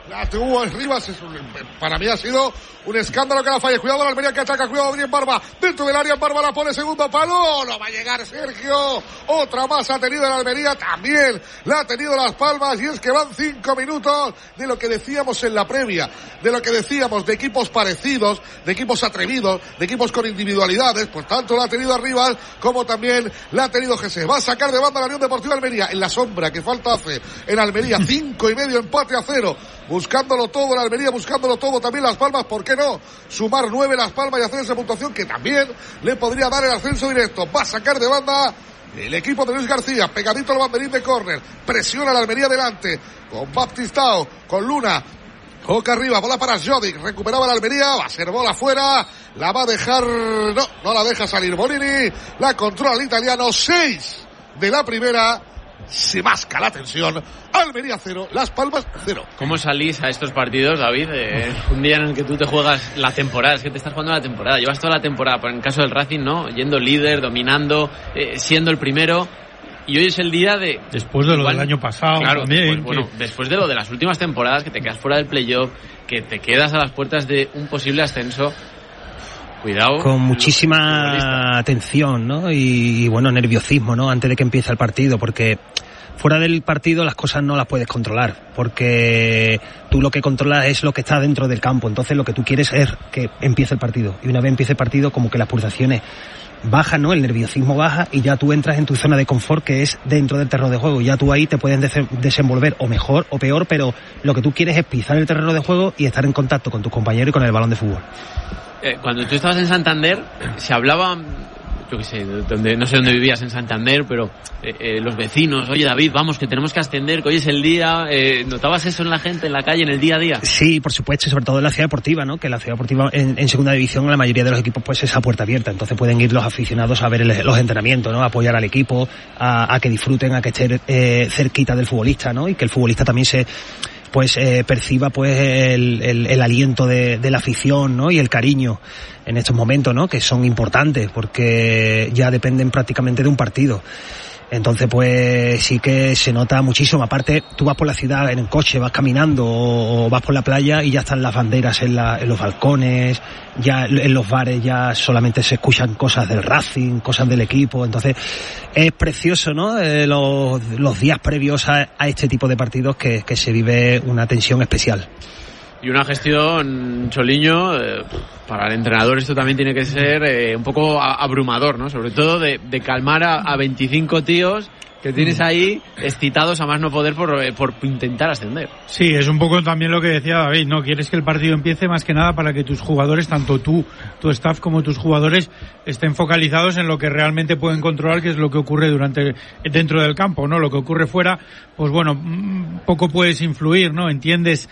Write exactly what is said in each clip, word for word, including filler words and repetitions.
La tuvo en Rivas, es un, para mí ha sido un escándalo que la falle. Cuidado la Almería que ataca, cuidado bien Barba, dentro del área Barba la pone segundo palo, no va a llegar Sergio, otra más ha tenido la Almería, también la ha tenido Las Palmas, y es que van cinco minutos de lo que decíamos en la previa, de lo que decíamos de equipos parecidos, de equipos atrevidos, de equipos con individualidades, pues tanto la ha tenido Rivas como también la ha tenido G S. Va a sacar de banda la Unión Deportiva Almería, en la sombra que falta hace en Almería, cinco y medio, empate a cero, buscándolo todo la Almería, buscándolo todo también Las Palmas, ¿por qué no? Sumar nueve Las Palmas y hacer esa puntuación que también le podría dar el ascenso directo. Va a sacar de banda el equipo de Luis García, pegadito al banderín de córner, presiona la Almería delante, con Baptistao, con Luna, Coca arriba, bola para Jodic, recuperaba la Almería, va a ser bola fuera, la va a dejar, no, no la deja salir Bonini, la controla el italiano, seis de la primera. Se masca la tensión. Almería cero, Las Palmas cero. ¿Cómo salís a estos partidos, David? Eh, un día en el que tú te juegas la temporada, es que te estás jugando la temporada, llevas toda la temporada, pero en el caso del Racing, ¿no? Yendo líder, dominando, eh, siendo el primero. Y hoy es el día de... Después de lo igual, del año pasado. Claro, también, después, bueno, después de lo de las últimas temporadas, que te quedas fuera del playoff, que te quedas a las puertas de un posible ascenso. Cuidado. Con muchísima atención, ¿no? Y, y bueno, nerviosismo, ¿no? Antes de que empiece el partido, porque fuera del partido las cosas no las puedes controlar, porque tú lo que controlas es lo que está dentro del campo. Entonces lo que tú quieres es que empiece el partido. Y una vez empiece el partido, como que las pulsaciones bajan, ¿no? El nerviosismo baja y ya tú entras en tu zona de confort, que es dentro del terreno de juego. Ya tú ahí te puedes des- desenvolver o mejor o peor, pero lo que tú quieres es pisar el terreno de juego y estar en contacto con tus compañeros y con el balón de fútbol. Eh, cuando tú estabas en Santander, se hablaba, yo qué sé, donde, no sé dónde vivías en Santander, pero eh, eh, los vecinos, oye David, vamos, que tenemos que ascender, que hoy es el día. Eh, ¿Notabas eso en la gente, en la calle, en el día a día? Sí, por supuesto, sobre todo en la ciudad deportiva, ¿no? Que la ciudad deportiva en, en segunda división, la mayoría de los equipos, pues es a puerta abierta, entonces pueden ir los aficionados a ver el, los entrenamientos, ¿no? A apoyar al equipo, a, a que disfruten, a que estén eh, cerquita del futbolista, ¿no? Y que el futbolista también se... pues eh, perciba pues el, el, el aliento de, de la afición, ¿no? Y el cariño en estos momentos, ¿no? Que son importantes porque ya dependen prácticamente de un partido. Entonces pues sí que se nota muchísimo. Aparte, tú vas por la ciudad en el coche, vas caminando o, o vas por la playa y ya están las banderas en, la, en los balcones, ya en los bares ya solamente se escuchan cosas del Racing, cosas del equipo. Entonces es precioso, ¿no? Eh, los, los días previos a, a este tipo de partidos que, que se vive una tensión especial. Y una gestión, Choliño, eh, para el entrenador esto también tiene que ser eh, un poco abrumador, ¿no? Sobre todo de, de calmar a, a veinticinco tíos que tienes ahí excitados a más no poder por, por intentar ascender. Sí, es un poco también lo que decía David, ¿no? Quieres que el partido empiece más que nada para que tus jugadores, tanto tú, tu staff como tus jugadores, estén focalizados en lo que realmente pueden controlar, que es lo que ocurre durante dentro del campo, ¿no? Lo que ocurre fuera, pues bueno, poco puedes influir, ¿no? Entiendes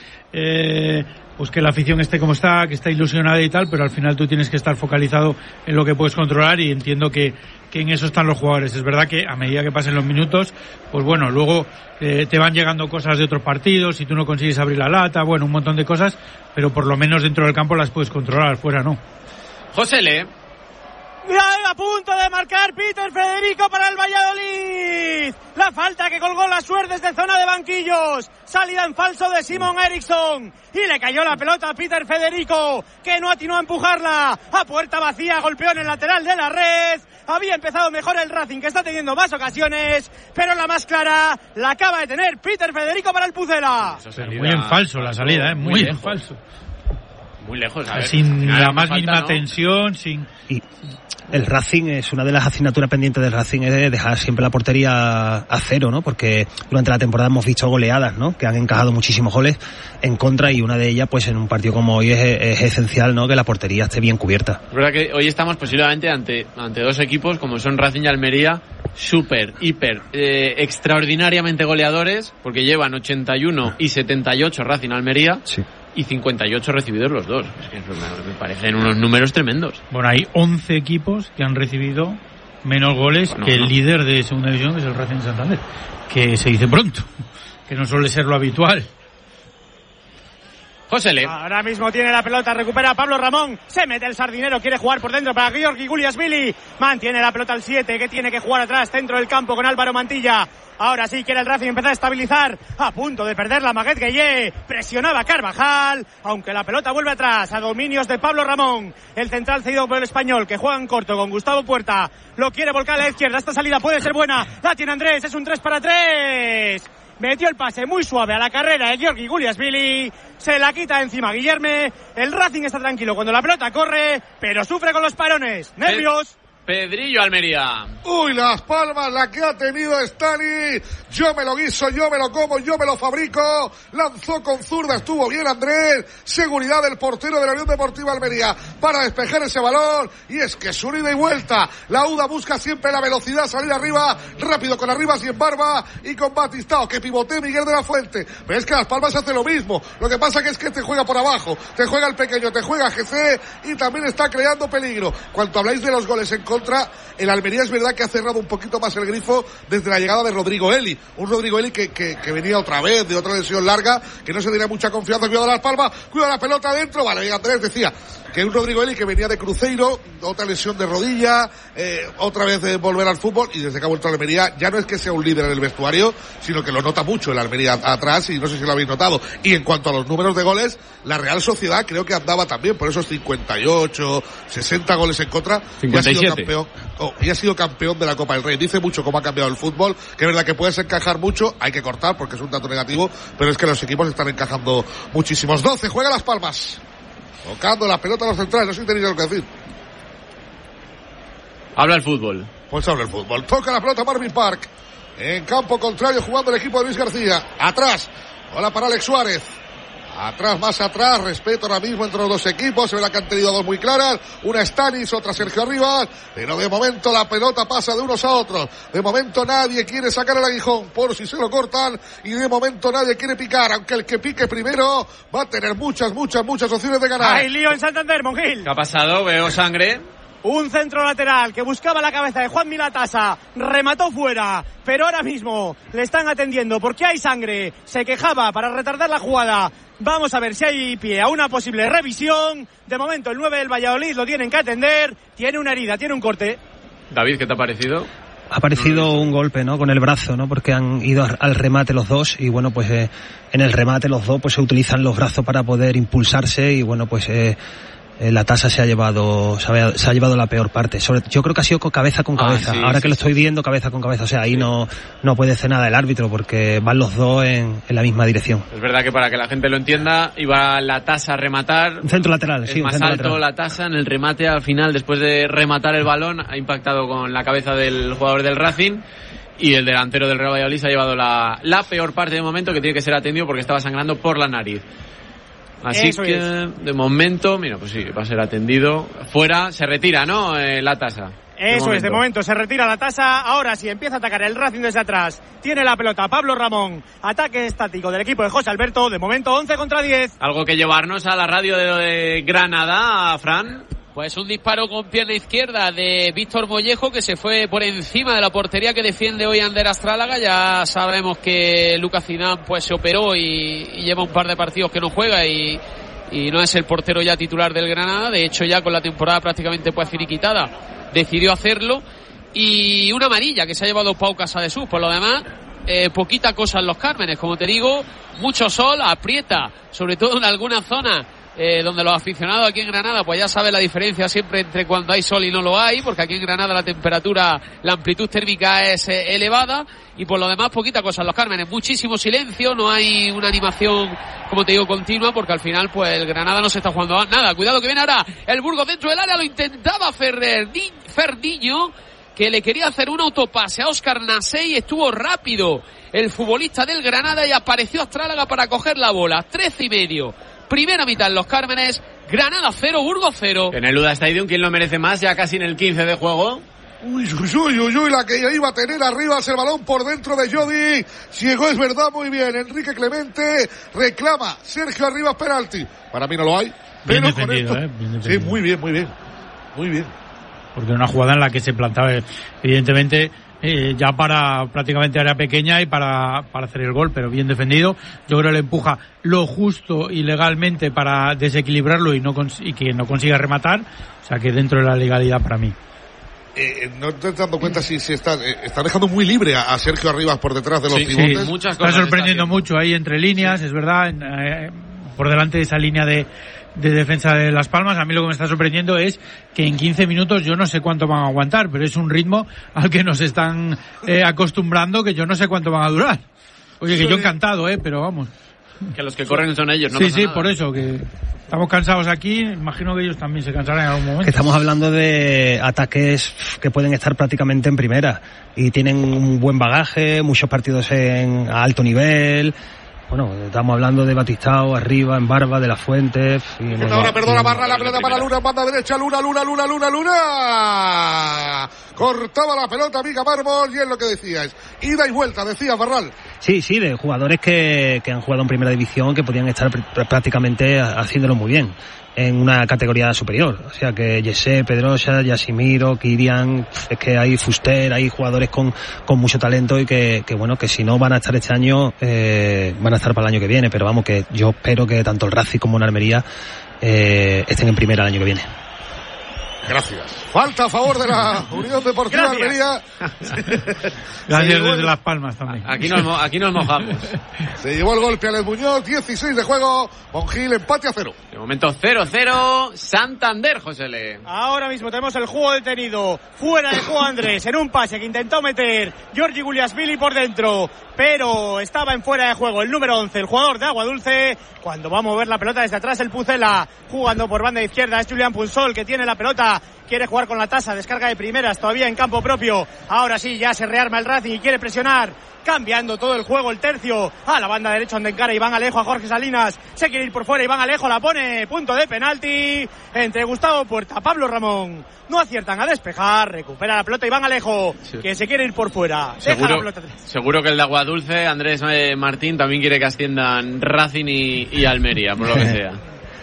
eh, pues que la afición esté como está, que está ilusionada y tal, pero al final tú tienes que estar focalizado en lo que puedes controlar, y entiendo que que en eso están los jugadores. Es verdad que a medida que pasen los minutos, pues bueno, luego eh, te van llegando cosas de otros partidos, si tú no consigues abrir la lata, bueno, un montón de cosas, pero por lo menos dentro del campo las puedes controlar, fuera no. José Le. A punto de marcar Peter Federico para el Valladolid. La falta que colgó la Suerte desde zona de banquillos. Salida en falso de Simon Eriksson. Y le cayó la pelota a Peter Federico, que no atinó a empujarla. A puerta vacía, golpeó en el lateral de la red. Había empezado mejor el Racing, que está teniendo más ocasiones, pero la más clara la acaba de tener Peter Federico para el Pucela. Muy en falso la salida, ¿eh? Muy, muy en falso. Muy lejos, a ver, sin la más falta, mínima ¿no? tensión, sin... Y el Racing es una de las asignaturas pendientes del Racing, es de dejar siempre la portería a cero, ¿no? Porque durante la temporada hemos visto goleadas, ¿no? Que han encajado muchísimos goles en contra, y una de ellas, pues en un partido como hoy es, es esencial, ¿no? Que la portería esté bien cubierta. Es verdad que hoy estamos posiblemente ante, ante dos equipos como son Racing y Almería, súper, hiper, eh, extraordinariamente goleadores, porque llevan ochenta y uno y setenta y ocho Racing Almería. Sí. Y cincuenta y ocho recibidos los dos. Es que me parecen unos números tremendos. Bueno, hay once equipos que han recibido menos goles bueno, que el no. líder de segunda división, que es el Racing de Santander, que se dice pronto, que no suele ser lo habitual. José Le. Ahora mismo tiene la pelota, recupera a Pablo Ramón, se mete el Sardinero, quiere jugar por dentro para Georgi Guliasvili, mantiene la pelota al siete, que tiene que jugar atrás, centro del campo con Álvaro Mantilla. Ahora sí quiere el Racing empezar a estabilizar. A punto de perder la Maguette Gueye. Presionaba Carvajal. Aunque la pelota vuelve atrás. A dominios de Pablo Ramón. El central cedido por el Español, que juega en corto con Gustavo Puerta. Lo quiere volcar a la izquierda. Esta salida puede ser buena. La tiene Andrés. Es un tres para tres. Metió el pase muy suave a la carrera de Georgi Guliasvili. Se la quita encima Guillerme. El Racing está tranquilo cuando la pelota corre, pero sufre con los parones. Nervios. Pedrillo Almería. Uy, Las Palmas, la que ha tenido Stani. Yo me lo guiso, yo me lo como, yo me lo fabrico. Lanzó con zurda, estuvo bien Andrés. Seguridad del portero de la Unión Deportiva Almería para despejar ese balón. Y es que es un ida y vuelta. La U D A busca siempre la velocidad, salir arriba, rápido con Arribas y en Barba y con Batistao, que pivotea Miguel de la Fuente. Pero es que Las Palmas hace lo mismo. Lo que pasa que es que te juega por abajo, te juega el pequeño, te juega G C y también está creando peligro. Cuando habláis de los goles en contra, el Almería es verdad que ha cerrado un poquito más el grifo desde la llegada de Rodrigo Eli, un Rodrigo Eli que, que, que venía otra vez de otra lesión larga, que no se tenía mucha confianza. Cuidado Las Palmas, cuidado la pelota adentro, vale, y Andrés decía que un Rodrigo Eli que venía de Cruzeiro, otra lesión de rodilla, eh, otra vez de volver al fútbol, y desde que ha vuelto a Almería ya no es que sea un líder en el vestuario, sino que lo nota mucho el Almería atrás, y no sé si lo habéis notado. Y en cuanto a los números de goles, la Real Sociedad creo que andaba también por esos cincuenta y ocho, sesenta goles en contra, cincuenta y siete. Y ha sido campeón, oh, y ha sido campeón de la Copa del Rey. Dice mucho cómo ha cambiado el fútbol, que es verdad que puedes encajar mucho, hay que cortar porque es un dato negativo, pero es que los equipos están encajando muchísimos. doce, juega Las Palmas. Tocando la pelota a los centrales, no sé si tenéis algo que decir. Habla el fútbol. Pues habla el fútbol. Toca la pelota Marvin Park. En campo contrario jugando el equipo de Luis García. Atrás. Hola para Alex Suárez. Atrás, más atrás. Respeto ahora mismo entre los dos equipos. Se ve la que han tenido dos muy claras. Una Stanis, otra Sergio Arribas. Pero de momento la pelota pasa de unos a otros. De momento nadie quiere sacar el aguijón por si se lo cortan. Y de momento nadie quiere picar. Aunque el que pique primero va a tener muchas, muchas, muchas opciones de ganar. Hay lío en Santander, Monjil. ¿Qué ha pasado? Veo sangre. Un centro lateral que buscaba la cabeza de Juan Milatasa, remató fuera, pero ahora mismo le están atendiendo porque hay sangre, se quejaba para retardar la jugada. Vamos a ver si hay pie a una posible revisión. De momento el nueve del Valladolid lo tienen que atender, tiene una herida, tiene un corte. David, ¿qué te ha parecido? Ha parecido un golpe, ¿no? Con el brazo, ¿no? Porque han ido al remate los dos y bueno, pues eh, en el remate los dos pues se utilizan los brazos para poder impulsarse y bueno, pues eh, la tasa se ha llevado se ha, se ha llevado la peor parte. Sobre, yo creo que ha sido con cabeza con cabeza. Ah, sí, Ahora sí, que lo estoy viendo cabeza con cabeza. O sea, ahí sí. no no puede hacer nada el árbitro porque van los dos en, en la misma dirección. Es verdad que para que la gente lo entienda, iba la tasa a rematar. Un centro lateral, es sí. más un centro alto lateral. La tasa en el remate al final, después de rematar el balón, ha impactado con la cabeza del jugador del Racing. Y el delantero del Real Valladolid se ha llevado la, la peor parte de momento, que tiene que ser atendido porque estaba sangrando por la nariz. Así Eso que, es. de momento, mira, pues sí, va a ser atendido. Fuera, se retira, ¿no? Eh, la tasa. Eso momento. es, de momento se retira la tasa. Ahora sí, empieza a atacar el Racing desde atrás. Tiene la pelota Pablo Ramón. Ataque estático del equipo de José Alberto. De momento, once contra diez. ¿Algo que llevarnos a la radio de, de Granada, Fran? Pues un disparo con pierna izquierda de Víctor Mollejo, que se fue por encima de la portería que defiende hoy Ander Astrálaga. Ya sabemos que Lucas Zidane pues se operó y, y lleva un par de partidos que no juega y, y no es el portero ya titular del Granada. De hecho, ya con la temporada prácticamente pues finiquitada, decidió hacerlo. Y una amarilla que se ha llevado Pau Casadesús. Por lo demás, eh, poquita cosa en los Cármenes. Como te digo, mucho sol, aprieta, sobre todo en algunas zonas Eh, donde los aficionados aquí en Granada pues ya saben la diferencia siempre entre cuando hay sol y no lo hay, porque aquí en Granada la temperatura, la amplitud térmica es eh, elevada, y por lo demás poquita cosa en los Cármenes, muchísimo silencio, no hay una animación, como te digo, continua, porque al final pues el Granada no se está jugando nada. Cuidado que viene ahora el Burgos dentro del área, lo intentaba Ferrer, Ferdiño, que le quería hacer un autopase a Óscar Nasey, estuvo rápido el futbolista del Granada y apareció Astrálaga para coger la bola. Trece y medio. Primera mitad en los Cármenes, Granada cero, Burgos cero. En el U D A Stadium, ¿quién lo merece más? Ya casi en el quince de juego. Uy, uy, uy, uy, uy, la que ya iba a tener arriba el balón por dentro de Jodi. Llegó, es verdad, muy bien. Enrique Clemente reclama. Sergio Arribas, penalti. Para mí no lo hay. Bien pero defendido, con esto... ¿eh? Bien defendido. Sí, muy bien, muy bien. Muy bien. Porque una jugada en la que se plantaba, evidentemente, eh, ya para prácticamente área pequeña y para, para hacer el gol, pero bien defendido. Yo creo que le empuja lo justo y legalmente para desequilibrarlo y, no cons- y que no consiga rematar. O sea que dentro de la legalidad para mí. eh, no te estás dando cuenta si se está, eh, está dejando muy libre a, a Sergio Arribas por detrás de los sí, pivotes. Sí, muchas cosas está sorprendiendo está mucho ahí entre líneas, sí. Es verdad, en, eh, por delante de esa línea de, de defensa de Las Palmas. A mí lo que me está sorprendiendo es que en quince minutos yo no sé cuánto van a aguantar, pero es un ritmo al que nos están eh, acostumbrando que yo no sé cuánto van a durar. Oye, que yo encantado, eh, pero vamos. Que los que corren son ellos, ¿no? Sí, pasa sí, nada. por eso, que estamos cansados aquí, imagino que ellos también se cansarán en algún momento. Que estamos hablando de ataques que pueden estar prácticamente en primera y tienen un buen bagaje, muchos partidos en a alto nivel. Bueno, estamos hablando de Batistao, Arriba, en Barba, de la Fuente. Y Ahora, ahora, perdona, barra la pelota para Luna, banda derecha, Luna, Luna, Luna, Luna, Luna. Cortaba la pelota, Mica Mármol, y es lo que decías. Ida y vuelta, decía Barral. Sí, sí, de jugadores que, que han jugado en primera división, que podían estar pr- prácticamente haciéndolo muy bien en una categoría superior. O sea que Jesse, Pedrosa, Yasimiro, Kirian, es que hay Fuster, hay jugadores con, con mucho talento y que, que bueno, que si no van a estar este año, eh, van a estar para el año que viene, pero vamos, que yo espero que tanto el Racing como el Almería eh, estén en primera el año que viene. Gracias. Falta a favor de la Unión Deportiva Gracias. Almería. Gracias llevó, desde Las Palmas también. Aquí nos, aquí nos mojamos. Se llevó el golpe a Alex Muñoz, dieciséis de juego, Monjil empate a cero. De momento cero cero, Santander, José Le. Ahora mismo tenemos el juego detenido. Fuera de juego Andrés, en un pase que intentó meter Giorgi Guliasvili por dentro, pero estaba en fuera de juego el número once, el jugador de Agua Dulce. Cuando va a mover la pelota desde atrás el Pucela, jugando por banda izquierda, es Julián Punsol, que tiene la pelota, quiere jugar con la tasa, descarga de primeras, todavía en campo propio. Ahora sí, ya se rearma el Racing y quiere presionar, cambiando todo el juego, el tercio, a la banda derecha donde encara Iván Alejo, a Jorge Salinas, se quiere ir por fuera, Iván Alejo la pone, punto de penalti, entre Gustavo Puerta, Pablo Ramón, no aciertan a despejar, recupera la pelota Iván Alejo, sí. Que se quiere ir por fuera, seguro, deja la pelota. Seguro que el de Agua Dulce, Andrés eh, Martín, también quiere que asciendan Racing y, y Almería, por lo que sea.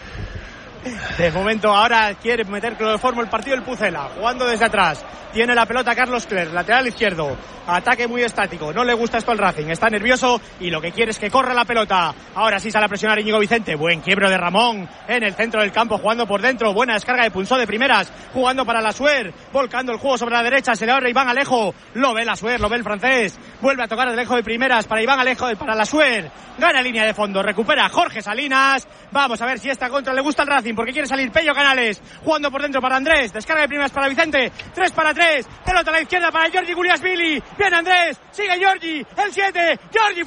De momento ahora quiere meter cloroformo el partido el Pucela, jugando desde atrás. Tiene la pelota Carlos Cler, lateral izquierdo. Ataque muy estático, no le gusta esto al Racing, está nervioso y lo que quiere es que corra la pelota. Ahora sí sale a presionar Íñigo Vicente, buen quiebro de Ramón en el centro del campo, jugando por dentro, buena descarga de Punzó de primeras, jugando para la Suer, volcando el juego sobre la derecha, se le abre Iván Alejo, lo ve la Suer, lo ve el francés, vuelve a tocar de lejos de primeras para Iván Alejo, para la Suer, gana línea de fondo, recupera Jorge Salinas, vamos a ver si esta contra le gusta al Racing, porque quiere salir Pello Canales, jugando por dentro para Andrés, descarga de primeras para Vicente, tres para tres, pelota a la izquierda para Giorgi Guliasvili, viene Andrés, sigue Giorgi, el siete, Giorgi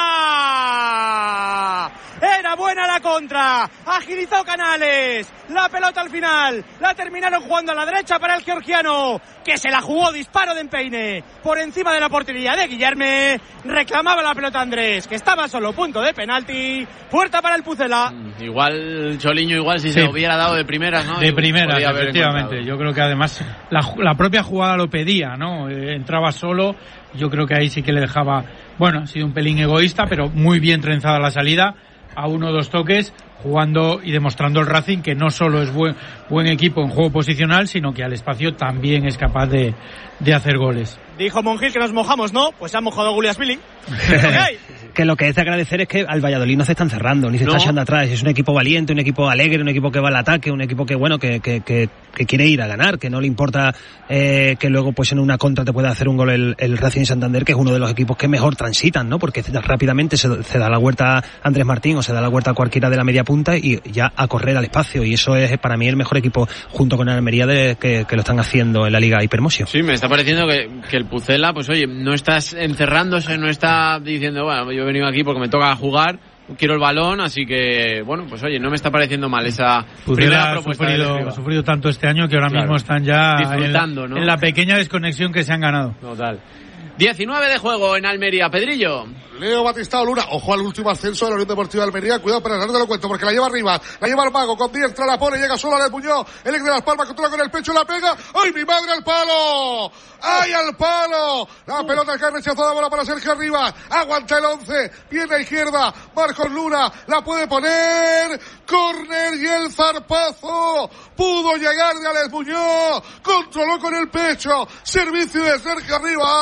fuera, era buena la contra, agilizó Canales, la pelota al final, la terminaron jugando a la derecha para el georgiano, que se la jugó, disparo de empeine, por encima de la portería de Guillerme, reclamaba la pelota Andrés, que estaba solo, punto de penalti, puerta para el Pucela. Igual, Choliño, igual si sí. se hubiera dado de primeras, ¿no? De primeras, efectivamente, yo creo que además la, la propia jugada lo pedía, ¿no? Eh, entraba solo, yo creo que ahí sí que le dejaba, bueno, ha sido un pelín egoísta, pero muy bien trenzada la salida, a uno o dos toques, jugando y demostrando el Racing que no solo es buen, buen equipo en juego posicional, sino que al espacio también es capaz de, de hacer goles. Dijo Monjil que nos mojamos, ¿no? Pues se ha mojado Guliasvili. Que lo que es de agradecer es que al Valladolid no se están cerrando, ni se no. están echando atrás. Es un equipo valiente, un equipo alegre, un equipo que va al ataque, un equipo que, bueno, que, que, que, que quiere ir a ganar, que no le importa eh, que luego pues en una contra te pueda hacer un gol el, el Racing Santander, que es uno de los equipos que mejor transitan, ¿no? Porque rápidamente se, se da la vuelta a Andrés Martín o se da la vuelta a cualquiera de la media punta y ya a correr al espacio, y eso es para mí el mejor equipo junto con el Almería de, que, que lo están haciendo en la Liga Hipermosio. Sí, me está pareciendo que, que el Pucela, pues oye, no estás encerrándose, no está diciendo, bueno, yo he venido aquí porque me toca jugar, quiero el balón, así que, bueno, pues oye, no me está pareciendo mal esa Pucela primera ha propuesta. Sufrido, ha sufrido tanto este año que ahora claro. mismo están ya disfrutando, en la, ¿no? en la pequeña desconexión que se han ganado. Total. diecinueve de juego en Almería, Pedrillo. Leo Batistao Luna, ojo al último ascenso de la Unión Deportiva de Almería, cuidado, pero no te lo cuento porque la lleva arriba, la lleva al mago, con diestra la pone, llega solo a Muñoz, el ex de Las Palmas, controla con el pecho, la pega, ¡ay, mi madre, al palo! ¡Ay, al palo! La pelota que ha rechazado la bola para Sergio Arribas, aguanta el once, viene a izquierda, Marcos Luna, la puede poner, córner y el zarpazo, pudo llegar de Alex Muñoz, controló con el pecho, servicio de Sergio Arribas,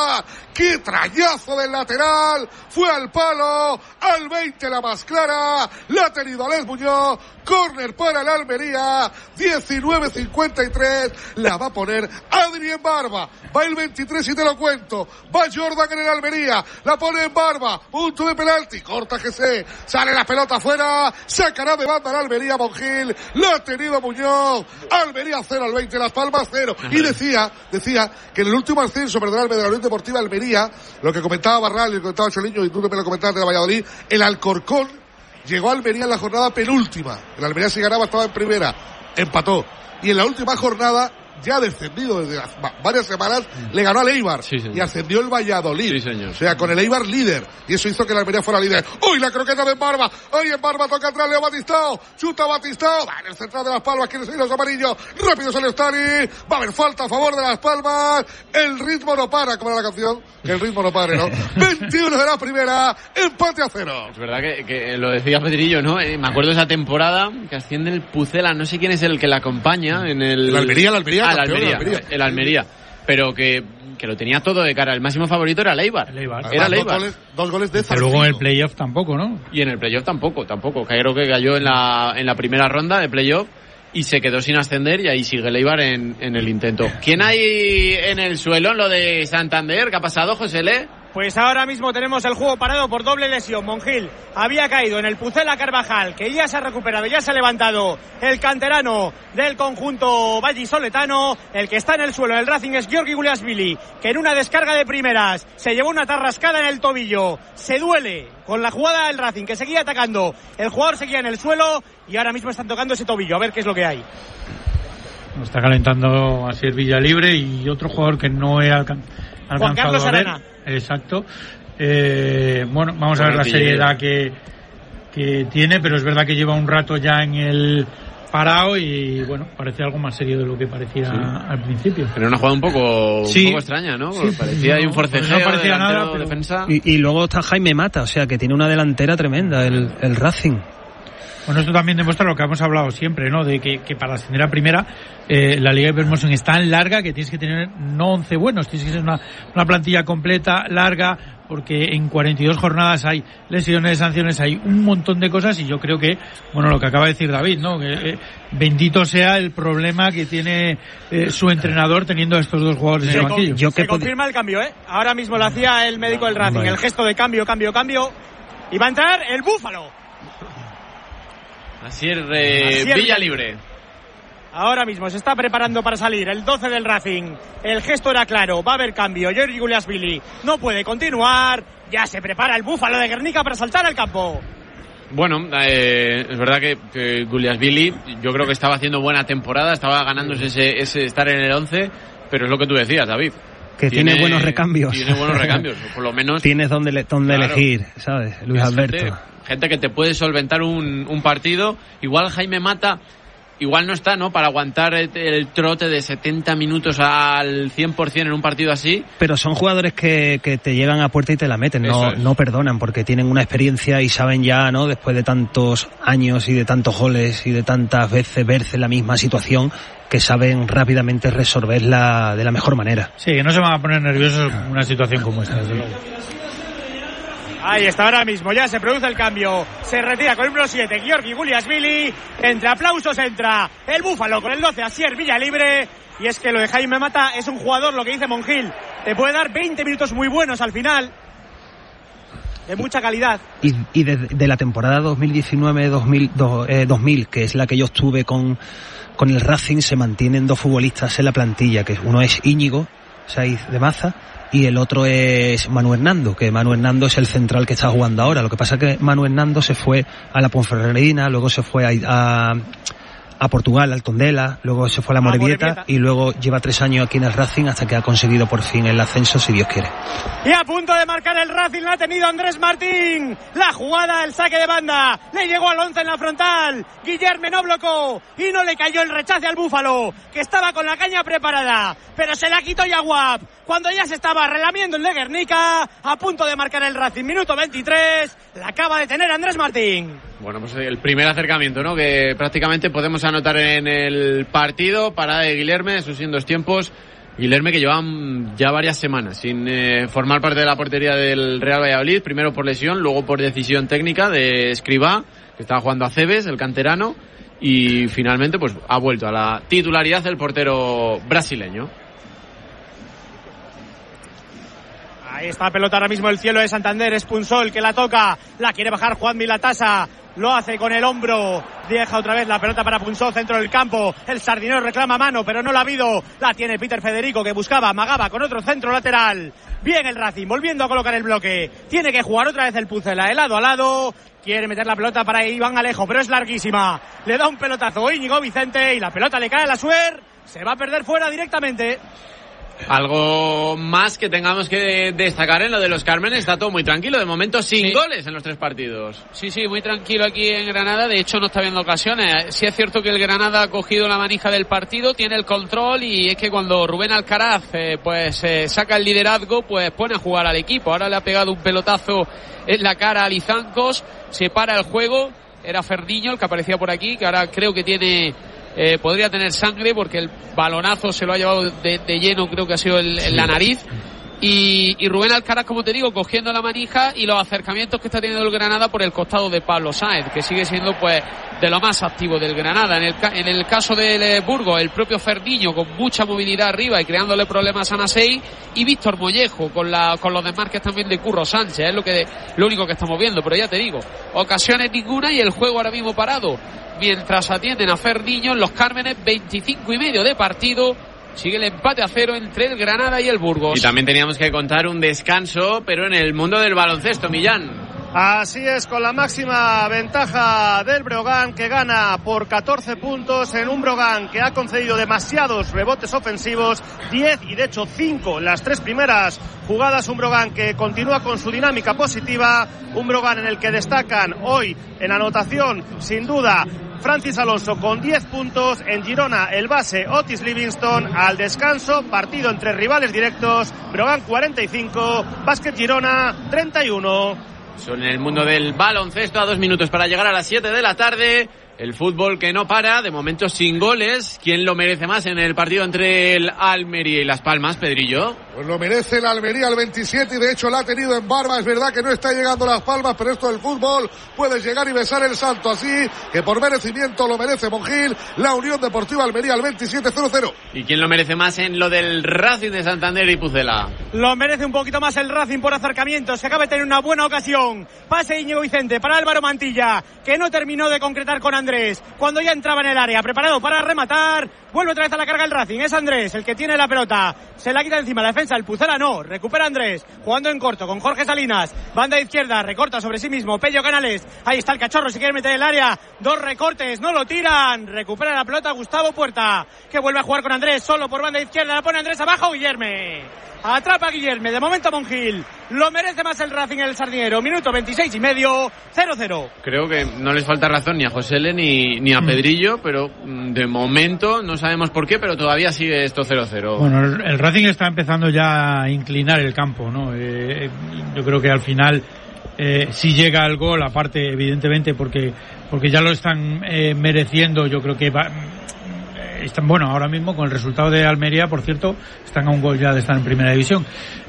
¡Qué trayazo del lateral! Fue al palo, al veinte la más clara, la ha tenido Alex Muñoz, córner para el Almería, diecinueve cincuenta y tres, la va a poner Adrien Barba, va el veintitrés y te lo cuento, va Jordan en el Almería, la pone en Barba, punto de penalti, corta G C, sale la pelota afuera, sacará de banda el Almería Monjil, la ha tenido Muñoz, Almería cero al veinte, Las Palmas cero, y decía, decía que en el último ascenso, perdonadme, de la Unión Deportiva Almería, lo que comentaba Barral y lo que comentaba Choliño, y tú también lo comentaste de Valladolid, el Alcorcón llegó a Almería en la jornada penúltima. El Almería si ganaba estaba en primera, empató. Y en la última jornada, ya descendido desde varias semanas, le ganó al Eibar. Sí, y ascendió el Valladolid. Sí, señor. O sea, con el Eibar líder. Y eso hizo que el Almería fuera líder. ¡Uy, la croqueta de Barba! ¡Ay, en Barba toca atrás Leo Batistao! ¡Chuta Batistao! Va en el central de Las Palmas, quiere seguir los amarillos. ¡Rápido sale Stani! Va a haber falta a favor de Las Palmas. El ritmo no para, como era la canción. Que el ritmo no pare, ¿no? veintiuno de la primera, empate a cero. Es verdad que, que lo decía Pedrillo, ¿no? Eh, me acuerdo de esa temporada que asciende el Pucela, no sé quién es el que la acompaña en el... El Almería, el Almería. Ah, el Almería, Almería. El Almería. Pero que, que lo tenía todo de cara. El máximo favorito era el Eibar. El Eibar. Era el Dos Eibar. goles, dos goles de Pero luego en el playoff tampoco, ¿no? Y en el playoff tampoco, tampoco. Creo que cayó en la, en la primera ronda de playoff y se quedó sin ascender y ahí sigue el Eibar en, en el intento. ¿Quién hay en el suelo en lo de Santander? ¿Qué ha pasado, José Le? Pues ahora mismo tenemos el juego parado por doble lesión. Monjil había caído en el Pucela Carvajal, que ya se ha recuperado, ya se ha levantado el canterano del conjunto vallisoletano. El que está en el suelo en el Racing es Georgi Guliasvili, que en una descarga de primeras se llevó una tarrascada en el tobillo. Se duele con la jugada del Racing, que seguía atacando. El jugador seguía en el suelo y ahora mismo están tocando ese tobillo. A ver qué es lo que hay. Está calentando a ser Villalibre y otro jugador que no he alcan- alcanzado Juan Carlos a ver. Arana. Exacto. Eh, bueno, vamos a ver la seriedad que, que tiene, pero es verdad que lleva un rato ya en el parado y bueno, parece algo más serio de lo que parecía sí. al principio. Pero una jugada un poco, sí. un poco extraña, ¿no? Sí, parecía ahí no, un forcejeo, no parecía nada, pero... defensa. Y, y luego está Jaime Mata, o sea que tiene una delantera tremenda el, el Racing. Bueno, esto también demuestra lo que hemos hablado siempre, ¿no? De que, que para ascender a primera, eh, la Liga de Promotion es tan larga que tienes que tener no once buenos, tienes que ser una, una plantilla completa, larga, porque en cuarenta y dos jornadas hay lesiones, sanciones, hay un montón de cosas y yo creo que, bueno, lo que acaba de decir David, ¿no? Que eh, bendito sea el problema que tiene eh, su entrenador teniendo a estos dos jugadores en el banquillo. Yo que se confirma el cambio, ¿eh? Ahora mismo lo hacía el médico del Racing, vale. El gesto de cambio, cambio, cambio. Y va a entrar el Búfalo. Asier eh, Villalibre. Ahora mismo se está preparando para salir el doce del Racing. El gesto era claro, va a haber cambio. Georgi Guliasvili no puede continuar. Ya se prepara el Búfalo de Guernica para saltar al campo. Bueno, eh, es verdad que, que Guliasvili yo creo que estaba haciendo buena temporada, estaba ganándose ese, ese estar en el once, pero es lo que tú decías, David. Que tiene, tiene buenos recambios. Tiene buenos recambios, por lo menos. Tienes donde, donde claro, elegir, ¿sabes? Luis Alberto. Gente, gente que te puede solventar un, un partido. Igual Jaime Mata, igual no está, ¿no? Para aguantar el, el trote de setenta minutos al cien por ciento en un partido así. Pero son jugadores que, que te llegan a puerta y te la meten, no, es. no perdonan, porque tienen una experiencia y saben ya, ¿no? Después de tantos años y de tantos goles y de tantas veces verse en la misma situación, que saben rápidamente resolverla de la mejor manera. Sí, que no se van a poner nerviosos en una situación como esta, desde luego. Ahí está ahora mismo, ya se produce el cambio. Se retira con el número siete, Georgi Guliasvili. Entre aplausos entra el Búfalo con el doce, Asier Villalibre. Y es que lo de Jaime Mata es un jugador, lo que dice Monjil, te puede dar veinte minutos muy buenos al final. De mucha calidad. Y, y de, de la temporada dos mil diecinueve dos mil, eh, dos mil, que es la que yo estuve con, con el Racing, se mantienen dos futbolistas en la plantilla, que uno es Íñigo Saiz de Maza y el otro es Manu Hernando, que Manu Hernando es el central que está jugando ahora. Lo que pasa es que Manu Hernando se fue a la Ponferradina, luego se fue a, a, a Portugal, al Tondela, luego se fue a la Morevieta y luego lleva tres años aquí en el Racing hasta que ha conseguido por fin el ascenso, si Dios quiere. Y a punto de marcar el Racing la ha tenido Andrés Martín. La jugada, el saque de banda, le llegó al once en la frontal. Guillerme no blocó y no le cayó el rechace al Búfalo, que estaba con la caña preparada, pero se la quitó Yaguap cuando ya se estaba relamiendo el de Guernica. A punto de marcar el Racing, minuto veintitrés, la acaba de tener Andrés Martín. Bueno, pues el primer acercamiento, ¿no? Que prácticamente podemos anotar en el partido. Parada de Guilherme, esos en dos tiempos. Guilherme, que llevan ya varias semanas sin eh, formar parte de la portería del Real Valladolid, primero por lesión, luego por decisión técnica de Escribá, que estaba jugando a Cebes, el canterano, y finalmente pues ha vuelto a la titularidad el portero brasileño. Ahí está la pelota ahora mismo, el cielo de Santander, es Pujol que la toca, la quiere bajar Juan Milatasa, lo hace con el hombro, deja otra vez la pelota para Pujol, centro del campo, el Sardinero reclama mano, pero no la ha habido, la tiene Peter Federico que buscaba, amagaba con otro centro lateral, bien el Racing, volviendo a colocar el bloque, tiene que jugar otra vez el Pucela, de lado a lado, quiere meter la pelota para Iván Alejo, pero es larguísima, le da un pelotazo Íñigo Vicente y la pelota le cae a la Suer, se va a perder fuera directamente. Algo más que tengamos que destacar en lo de los Cármenes, está todo muy tranquilo, de momento sin sí. goles en los tres partidos. Sí, sí, muy tranquilo aquí en Granada, de hecho no está viendo ocasiones. Sí es cierto que el Granada ha cogido la manija del partido, tiene el control y es que cuando Rubén Alcaraz eh, pues eh, saca el liderazgo, pues pone a jugar al equipo. Ahora le ha pegado un pelotazo en la cara a Lizancos, se para el juego, era Ferniño el que aparecía por aquí, que ahora creo que tiene... Eh, podría tener sangre porque el balonazo se lo ha llevado de, de lleno, creo que ha sido el, en la nariz. Y, y Rubén Alcaraz, como te digo, cogiendo la manija y los acercamientos que está teniendo el Granada por el costado de Pablo Sáenz, que sigue siendo pues de lo más activo del Granada. En el, en el caso del Burgos, el propio Ferniño con mucha movilidad arriba y creándole problemas a Nasei, y Víctor Mollejo con, la, con los desmarques también de Curro Sánchez, es lo, que, lo único que estamos viendo. Pero ya te digo, ocasiones ninguna y el juego ahora mismo parado. Mientras atienden a Ferniño en los Cármenes, veinticinco y medio de partido. Sigue el empate a cero entre el Granada y el Burgos. Y también teníamos que contar un descanso, pero en el mundo del baloncesto, Millán. Así es, con la máxima ventaja del Breogán, que gana por catorce puntos en un Breogán que ha concedido demasiados rebotes ofensivos, diez y de hecho cinco en las tres primeras jugadas. Un Breogán que continúa con su dinámica positiva, un Breogán en el que destacan hoy en anotación sin duda Francis Alonso con diez puntos, en Girona el base Otis Livingston. Al descanso, partido entre rivales directos, Breogán cuarenta y cinco, Básquet Girona treinta y uno. Son en el mundo del baloncesto, a dos minutos para llegar a las siete de la tarde. El fútbol que no para, de momento sin goles. ¿Quién lo merece más en el partido entre el Almería y Las Palmas, Pedrillo? Pues lo merece el Almería al veintisiete y de hecho la ha tenido en barba. Es verdad que no está llegando Las Palmas, pero esto del fútbol puede llegar y besar el santo. Así que por merecimiento lo merece Monjil, la Unión Deportiva Almería al veintisiete cero cero. ¿Y quién lo merece más en lo del Racing de Santander y Pucela? Lo merece un poquito más el Racing por acercamiento. Se acaba de tener una buena ocasión. Pase Íñigo Vicente para Álvaro Mantilla, que no terminó de concretar con Andrés. Cuando ya entraba en el área, preparado para rematar, vuelve otra vez a la carga el Racing. Es Andrés el que tiene la pelota, se la quita encima la defensa, el Pucela no, recupera Andrés, jugando en corto con Jorge Salinas, banda izquierda, recorta sobre sí mismo Pello Canales, ahí está el Cachorro, si quiere meter el área, dos recortes, no lo tiran, recupera la pelota Gustavo Puerta, que vuelve a jugar con Andrés, solo por banda izquierda, la pone Andrés abajo, Guillerme. Atrapa a Guillerme, de momento Monjil. Lo merece más el Racing en el Sardinero. Minuto veintiséis y medio, cero cero. Creo que no les falta razón ni a José L ni, ni a Pedrillo, pero de momento no sabemos por qué, pero todavía sigue esto cero cero. Bueno, el, el Racing está empezando ya a inclinar el campo, ¿no? Eh, yo creo que al final eh, sí llega el gol, aparte evidentemente porque, porque ya lo están eh, mereciendo, yo creo que va... Están, bueno, ahora mismo con el resultado de Almería, por cierto, están a un gol ya de estar en primera división.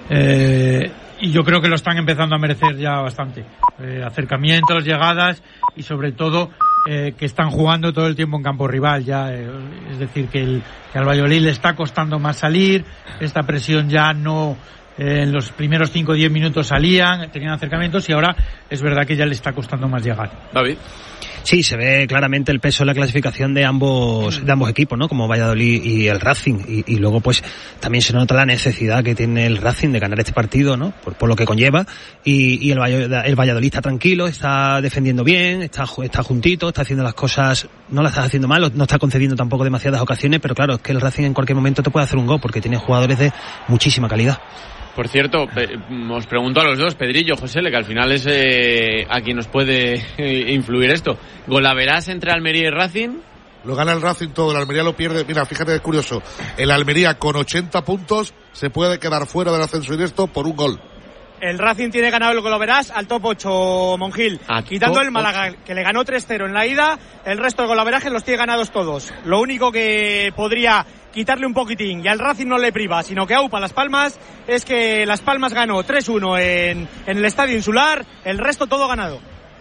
Eh, y yo creo que lo están empezando a merecer ya bastante. Eh, acercamientos, llegadas y sobre todo eh, que están jugando todo el tiempo en campo rival. Ya, eh, es decir, que, el, que al Valladolid le está costando más salir. Esta presión ya no... Eh, en los primeros cinco o diez minutos salían, tenían acercamientos y ahora es verdad que ya le está costando más llegar. David. Sí, se ve claramente el peso en la clasificación de ambos de ambos equipos, ¿no? Como Valladolid y el Racing. Y, y luego, pues, también se nota la necesidad que tiene el Racing de ganar este partido, ¿no? Por, por lo que conlleva. Y, y el, el Valladolid está tranquilo, está defendiendo bien, está, está juntito, está haciendo las cosas, no las está haciendo mal, no está concediendo tampoco demasiadas ocasiones, pero claro, es que el Racing en cualquier momento te puede hacer un gol porque tiene jugadores de muchísima calidad. Por cierto, os pregunto a los dos, Pedrillo, José, que al final es eh, a quien nos puede eh, influir esto. ¿Golaverás entre Almería y Racing? Lo gana el Racing todo, el Almería lo pierde. Mira, fíjate que es curioso. El Almería con ochenta puntos se puede quedar fuera del ascenso directo por un gol. El Racing tiene ganado el Golaverás al top ocho, Monjil. A Quitando top el Málaga, ocho. Que le ganó tres cero en la ida, el resto de golaverajes los tiene ganados todos. Lo único que podría quitarle un poquitín y al Racing no le priva, sino que aupa Las Palmas, es que Las Palmas ganó tres uno en, en el Estadio Insular, el resto todo ganado.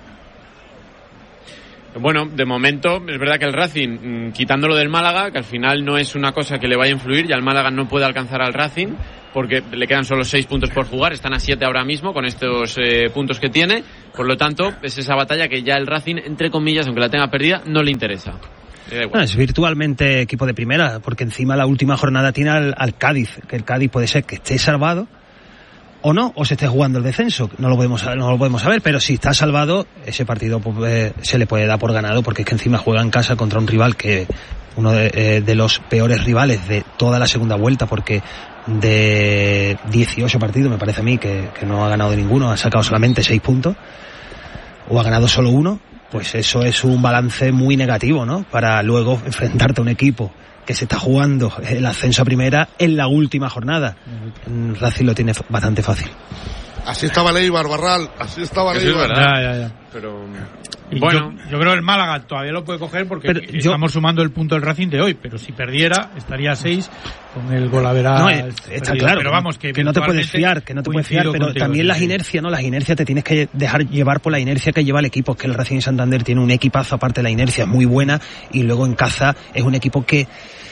Bueno, de momento es verdad que el Racing, quitándolo del Málaga, que al final no es una cosa que le vaya a influir, ya el Málaga no puede alcanzar al Racing porque le quedan solo seis puntos por jugar, están a siete ahora mismo con estos eh, puntos que tiene, por lo tanto es esa batalla que ya el Racing, entre comillas, aunque la tenga perdida, no le interesa. No, es virtualmente equipo de primera, porque encima la última jornada tiene al, al Cádiz, que el Cádiz puede ser que esté salvado o no, o se esté jugando el descenso, no lo podemos no lo podemos saber, pero si está salvado, ese partido pues, eh, se le puede dar por ganado, porque es que encima juega en casa contra un rival que uno de, eh, de los peores rivales de toda la segunda vuelta, porque de dieciocho partidos me parece a mí que, que no ha ganado ninguno, ha sacado solamente seis puntos o ha ganado solo uno, pues eso es un balance muy negativo, ¿no? Para luego enfrentarte a un equipo que se está jugando el ascenso a primera en la última jornada. Racing lo tiene bastante fácil. Así estaba Leibar, Barral, así estaba Leibar. Es verdad. Ya, ya, ya. Pero Y bueno, yo, yo creo que el Málaga todavía lo puede coger porque pero estamos yo, sumando el punto del Racing de hoy, pero si perdiera estaría a seis con el Golavera. No, está perdido, claro, pero vamos, que, que no te puedes fiar, que no te puedes fiar, pero contigo, también las inercias, ¿no? Las inercias te tienes que dejar llevar por la inercia que lleva el equipo, es que el Racing de Santander tiene un equipazo, aparte de la inercia es muy buena, y luego en casa es un equipo que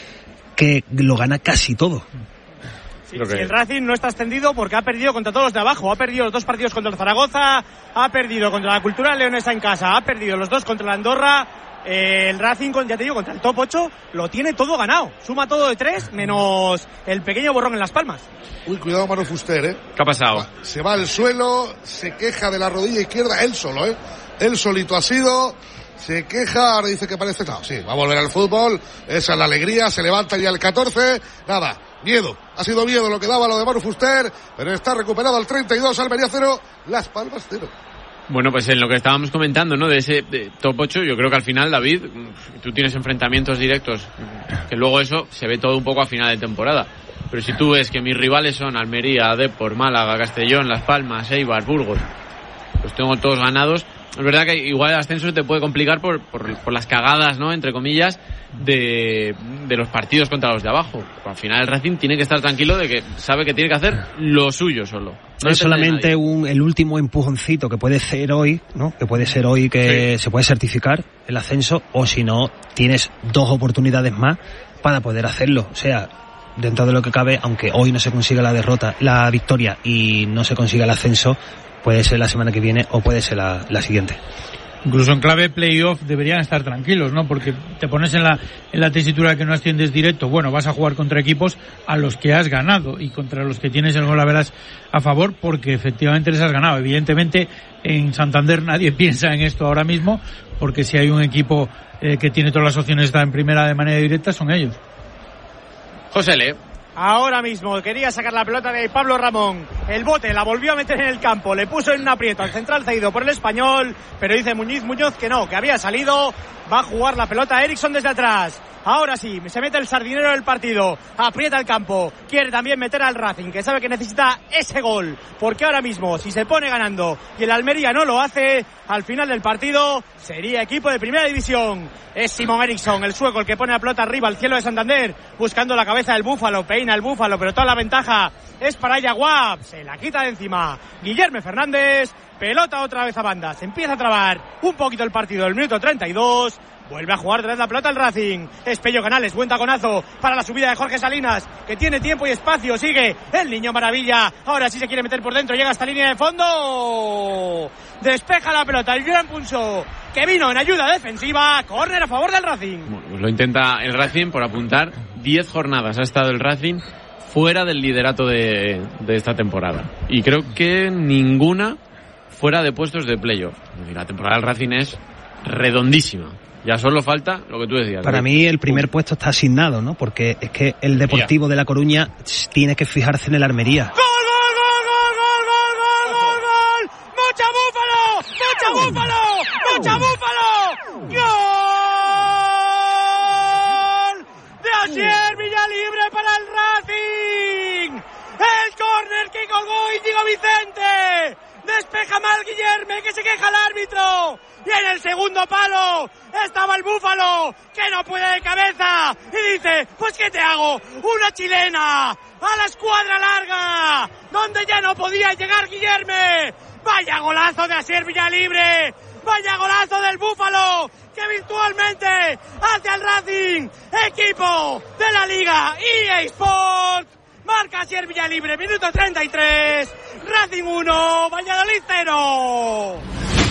que lo gana casi todo. Sí, sí, el Racing no está extendido porque ha perdido contra todos los de abajo, ha perdido los dos partidos contra el Zaragoza, ha perdido contra la Cultural Leonesa en casa, ha perdido los dos contra la Andorra. Eh, el Racing, ya te digo, contra el top ocho lo tiene todo ganado, suma todo de tres menos el pequeño borrón en Las Palmas. Uy, cuidado Manu Fuster, ¿eh? ¿Qué ha pasado? Se va al suelo, se queja de la rodilla izquierda, él solo, ¿eh? Él solito ha sido, se queja, ahora dice que parece, no, sí, va a volver al fútbol, esa es la alegría, se levanta ya el catorce, nada, miedo, ha sido miedo lo que daba lo de Manu Fuster, pero está recuperado al treinta y dos, Almería cero, Las Palmas cero. Bueno, pues en lo que estábamos comentando, ¿no? De ese de top ocho, yo creo que al final, David, tú tienes enfrentamientos directos, que luego eso se ve todo un poco a final de temporada. Pero si tú ves que mis rivales son Almería, Depor, Málaga, Castellón, Las Palmas, Eibar, Burgos, pues tengo todos ganados. Es verdad que igual el ascenso te puede complicar por, por, por las cagadas, ¿no? Entre comillas, de, de los partidos contra los de abajo. Pero al final el Racing tiene que estar tranquilo de que sabe que tiene que hacer lo suyo solo. No es solamente un, el último empujoncito que puede ser hoy, ¿no? Que puede ser hoy que sí, se puede certificar el ascenso, o si no, tienes dos oportunidades más para poder hacerlo. O sea, dentro de lo que cabe, aunque hoy no se consiga la derrota, la victoria y no se consiga el ascenso, puede ser la semana que viene o puede ser la, la siguiente. Incluso en clave playoff deberían estar tranquilos, ¿no? Porque te pones en la en la tesitura de que no asciendes directo. Bueno, vas a jugar contra equipos a los que has ganado y contra los que tienes el golaveras a favor, porque efectivamente les has ganado. Evidentemente en Santander nadie piensa en esto ahora mismo, porque si hay un equipo eh, que tiene todas las opciones de estar en primera de manera directa, son ellos. José Le. Ahora mismo quería sacar la pelota de Pablo Ramón. El bote la volvió a meter en el campo. Le puso en un aprieto al central cedido por el Español. Pero dice Muñiz Muñoz que no, que había salido. Va a jugar la pelota Eriksson desde atrás. Ahora sí, se mete el sardinero del partido. Aprieta el campo. Quiere también meter al Racing, que sabe que necesita ese gol. Porque ahora mismo, si se pone ganando y el Almería no lo hace, al final del partido sería equipo de primera división. Es Simon Eriksson, el sueco, el que pone la pelota arriba al cielo de Santander, buscando la cabeza del Búfalo. Peina el Búfalo, pero toda la ventaja es para Yaguab. Se la quita de encima Guillermo Fernández. Pelota otra vez a banda. Se empieza a trabar un poquito el partido del minuto treinta y dos. Vuelve a jugar tras la pelota el Racing. Es Pello Canales, buen taconazo para la subida de Jorge Salinas, que tiene tiempo y espacio. Sigue el Niño Maravilla. Ahora sí se quiere meter por dentro. Llega hasta línea de fondo. Despeja la pelota el Gran Punso, que vino en ayuda defensiva. Córner a favor del Racing. Bueno, pues lo intenta el Racing por apuntar. Diez jornadas ha estado el Racing fuera del liderato de, de esta temporada. Y creo que ninguna fuera de puestos de playoff. La temporada del Racing es redondísima. Ya solo falta lo que tú decías. Para mí el primer puesto está asignado, ¿no? Porque es que el Deportivo de La Coruña tiene que fijarse en el Almería. ¡Gol, gol, gol, gol, gol, gol, gol, gol! ¡Mocha Búfalo! ¡Mocha Búfalo! ¡Mocha Búfalo! ¡Gol! De Asier Villalibre para el Racing. El córner que colgó Íñigo Vicente. Despeja Está mal Guillerme, que se queja el árbitro. Y en el segundo palo estaba el Búfalo, que no puede de cabeza. Y dice, pues ¿qué te hago? Una chilena a la escuadra larga, donde ya no podía llegar Guillerme. Vaya golazo de Asier Villalibre. Vaya golazo del Búfalo, que virtualmente hace al Racing equipo de la Liga E A Sports. Marca Asier Villalibre, minuto treinta y tres. Racing uno, Valladolid cero.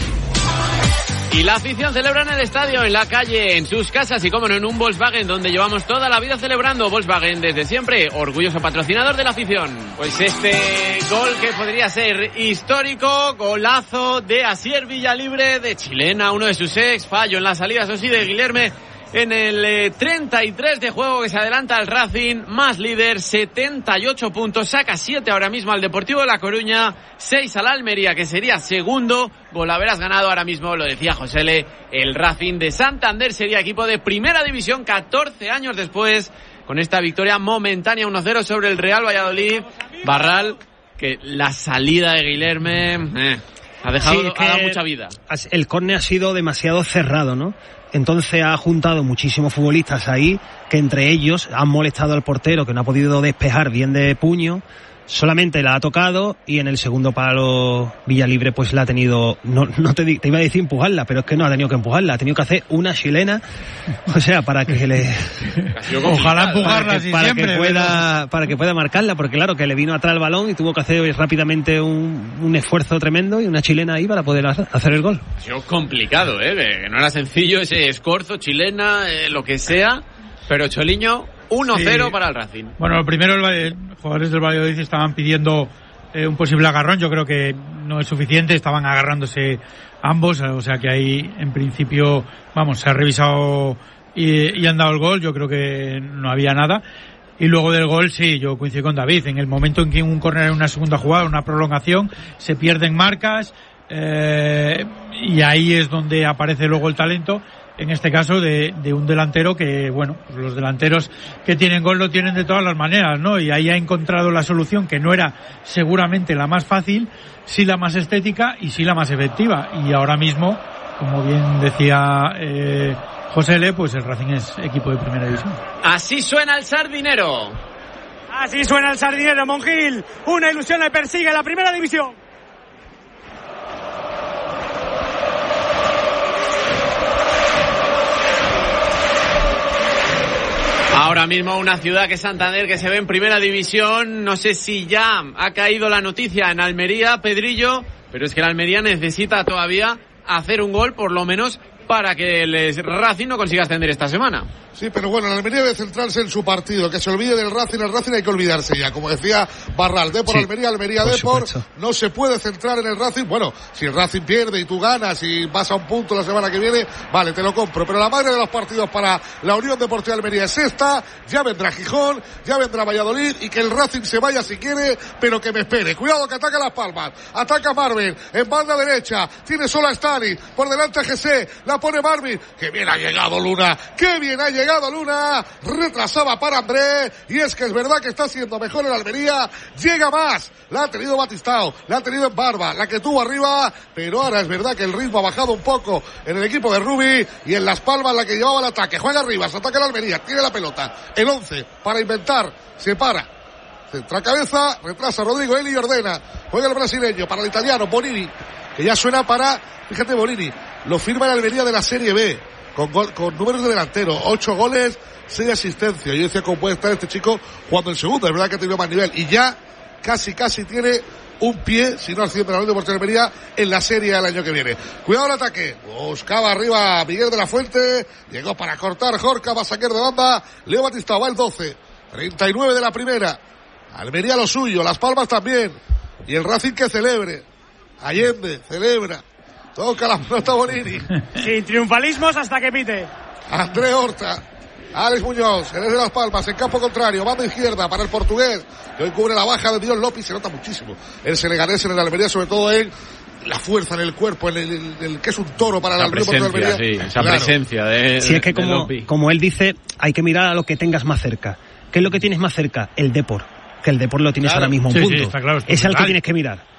Y la afición celebra en el estadio, en la calle, en sus casas y, como no, en un Volkswagen, donde llevamos toda la vida celebrando. Volkswagen, desde siempre, orgulloso patrocinador de la afición. Pues este gol que podría ser histórico, golazo de Asier Villalibre, de chilena, uno de sus ex, fallo en la salida, eso sí, de Guillerme. En el eh, treinta y tres de juego, que se adelanta al Racing, más líder, setenta y ocho puntos, saca siete ahora mismo al Deportivo de La Coruña, seis al Almería, que sería segundo. Gol haberás ganado ahora mismo, lo decía Josele, el Racing de Santander sería equipo de primera división catorce años después, con esta victoria momentánea uno cero sobre el Real Valladolid. Barral, que la salida de Guillerme eh, ha dejado, sí, es que ha dado mucha vida. El córner ha sido demasiado cerrado, ¿no? Entonces ha juntado muchísimos futbolistas ahí, que entre ellos han molestado al portero, que no ha podido despejar bien de puño. Solamente la ha tocado, y en el segundo palo Villalibre pues la ha tenido, no, no te, te iba a decir empujarla, pero es que no ha tenido que empujarla, ha tenido que hacer una chilena, o sea, para que le ojalá empujarla para que, así para siempre, que pueda para que pueda marcarla, porque claro, que le vino atrás el balón y tuvo que hacer rápidamente un, un esfuerzo tremendo y una chilena ahí para poder hacer el gol. Ha sido complicado, eh, que no era sencillo ese escorzo, chilena, eh, lo que sea, pero Choliño, uno cero sí. Para el Racing. Bueno, lo primero, los jugadores del Valladolid estaban pidiendo eh, un posible agarrón. Yo creo que no es suficiente, estaban agarrándose ambos, o sea que ahí en principio, vamos, se ha revisado y, y han dado el gol. Yo creo que no había nada. Y luego del gol, sí, yo coincido con David, en el momento en que un córner, en una segunda jugada, una prolongación, se pierden marcas, eh, y ahí es donde aparece luego el talento. En este caso de, de un delantero que, bueno, pues los delanteros que tienen gol lo tienen de todas las maneras, ¿no? Y ahí ha encontrado la solución, que no era seguramente la más fácil, sí la más estética y sí la más efectiva. Y ahora mismo, como bien decía eh, José Le, pues el Racing es equipo de primera división. Así suena el Sardinero. Así suena el Sardinero, Monjil. Una ilusión le persigue la primera división. Ahora mismo una ciudad que es Santander, que se ve en primera división. No sé si ya ha caído la noticia en Almería, Pedrillo, pero es que la Almería necesita todavía hacer un gol, por lo menos, para que el Racing no consiga ascender esta semana. Sí, pero bueno, el Almería debe centrarse en su partido, que se olvide del Racing. El Racing hay que olvidarse ya, como decía Barral. Depor, sí, Almería, Almería, Depor. No se puede centrar en el Racing. Bueno, si el Racing pierde y tú ganas y vas a un punto la semana que viene, vale, te lo compro. Pero la madre de los partidos para la Unión Deportiva Almería es esta. Ya vendrá Gijón, ya vendrá Valladolid, y que el Racing se vaya si quiere, pero que me espere. Cuidado que ataca Las Palmas. Ataca Marvin en banda derecha. Tiene solo a Stani. Por delante a G C. La pone Marvin. Qué bien ha llegado Luna. Qué bien ha llegado Luna, retrasaba para André, y es que es verdad que está siendo mejor en Almería, llega más, la ha tenido Batistao, la ha tenido en Barba, la que tuvo arriba, pero ahora es verdad que el ritmo ha bajado un poco en el equipo de Rubi, y en Las Palmas la que llevaba el ataque, juega arriba, se ataca en Almería, tiene la pelota, el once para inventar, se para, centra cabeza, retrasa Rodrigo, Eli ordena, juega el brasileño para el italiano, Bonini, que ya suena para, fíjate Bonini, lo firma en Almería de la Serie B, Con, gol, con números de delantero, ocho goles, seis asistencias. Yo decía cómo puede estar este chico jugando el segundo, es verdad que ha tenido más nivel, y ya casi casi tiene un pie, si no al cien de la Unión Deportiva Almería, en la Serie del año que viene. Cuidado el ataque, buscaba arriba Miguel de la Fuente, llegó para cortar Jorca, va a sacar de banda, Leo Batista, va el doce, treinta y nueve de la primera, Almería lo suyo, Las Palmas también, y el Racing que celebre, Allende celebra, toca la pelota Bonini. Sin triunfalismos hasta que pite. André Horta. Alex Muñoz, eres de Las Palmas, en campo contrario, banda izquierda para el portugués, que hoy cubre la baja de Dios López, se nota muchísimo el senegalés en el Almería, sobre todo en la fuerza en el cuerpo, en el, el, el que es un toro para el presencia, Almería. Sí, esa claro. presencia de, sí, es que de como, Lopi. Como él dice, hay que mirar a lo que tengas más cerca. ¿Qué es lo que tienes más cerca? El Depor. Que el Depor lo tienes claro. ahora mismo un sí, punto. Sí, está claro, es al que tienes que mirar.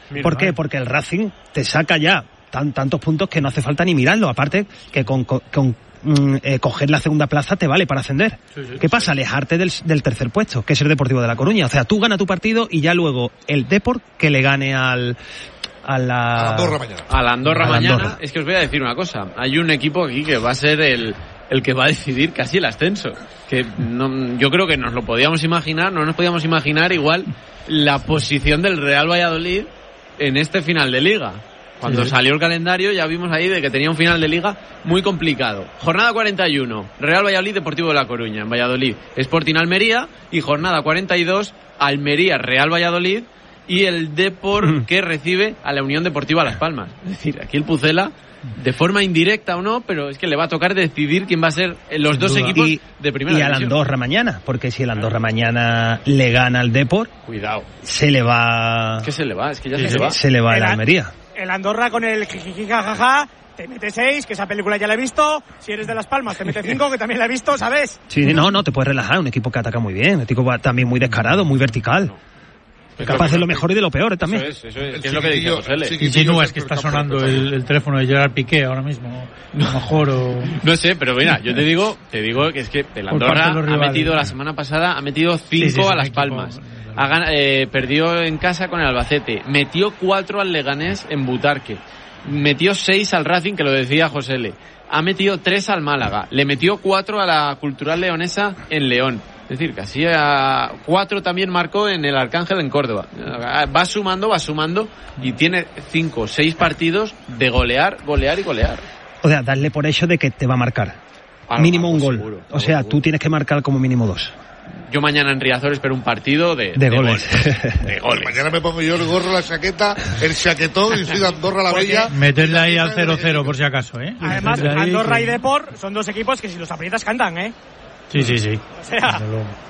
Mira, ¿por qué? Porque el Racing te saca ya tan, tantos puntos que no hace falta ni mirarlo. Aparte que con, con, con mm, eh, coger la segunda plaza te vale para ascender. Sí, sí, ¿Qué pasa? Sí. Alejarte del, del tercer puesto, que es el Deportivo de La Coruña. O sea, tú ganas tu partido y ya luego el Depor que le gane al... A la... a Andorra mañana. A la Andorra a la mañana. Andorra. Es que os voy a decir una cosa. Hay un equipo aquí que va a ser el, el que va a decidir casi el ascenso. Que no, yo creo que nos lo podíamos imaginar, no nos podíamos imaginar igual la posición del Real Valladolid en este final de Liga. Cuando sí. salió el calendario ya vimos ahí de que tenía un final de Liga muy complicado. Jornada cuarenta y uno, Real Valladolid, Deportivo de La Coruña, en Valladolid. Sporting Almería, y jornada cuarenta y dos, Almería, Real Valladolid, y el Depor mm. que recibe a la Unión Deportiva Las Palmas. Es decir, aquí el Pucela, de forma indirecta o no, pero es que le va a tocar decidir quién va a ser los dos equipos y, de primera y división. Y al Andorra mañana, porque si el Andorra mañana le gana al Depor, cuidado, se le va... ¿Qué se le va? Es que ya sí, se, se le va. Se le va el, el Almería. El Andorra con el jijijijajaja te mete seis, que esa película ya la he visto. Si eres de Las Palmas te mete cinco, que también la he visto, ¿sabes? Sí, no, no, te puedes relajar. Un equipo que ataca muy bien, un equipo también muy descarado, muy vertical. No. Capaz de lo mejor y de lo peor, ¿eh? También. Eso es, eso es, es lo que dice José L. Y si no, es que está sonando el, el teléfono de Gerard Piqué ahora mismo. A lo mejor o... No sé, pero mira, yo te digo, te digo que es que el Andorra ha metido la semana pasada, ha metido cinco sí, sí, a Las Palmas. Ha gan- eh, perdió en casa con el Albacete. Metió cuatro al Leganés en Butarque. Metió seis al Racing, que lo decía José L. Ha metido tres al Málaga. Le metió cuatro a la Cultural Leonesa en León. Es decir, casi a cuatro también marcó en el Arcángel en Córdoba. Va sumando, va sumando y tiene cinco, seis partidos de golear, golear y golear. O sea, darle por hecho de que te va a marcar. Algo, mínimo algo un gol. Seguro, o sea, seguro. Tú tienes que marcar como mínimo dos. Yo mañana en Riazor espero un partido de, de, de goles. goles. De goles. Mañana me pongo yo el gorro, la chaqueta, el chaquetón y soy de Andorra la Bella. Meterle ahí al cero cero por si acaso, ¿eh? Además, Andorra que... y Depor son dos equipos que si los aprietas cantan, ¿eh? Sí, sí, sí. O sea...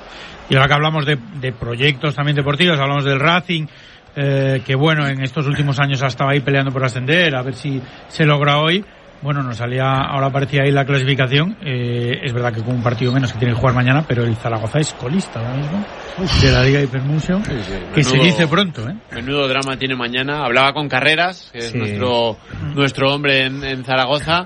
Y ahora que hablamos de, de proyectos también deportivos, hablamos del Racing, eh, que bueno, en estos últimos años ha estado ahí peleando por ascender, a ver si se logra hoy. Bueno, nos salía, ahora aparecía ahí la clasificación. Eh, es verdad que con un partido menos que tiene que jugar mañana, pero el Zaragoza es colista ahora mismo de la Liga Hypermotion, sí, sí. que menudo, se dice pronto, ¿eh? Menudo drama tiene mañana. Hablaba con Carreras, que es sí. nuestro, nuestro hombre en, en Zaragoza,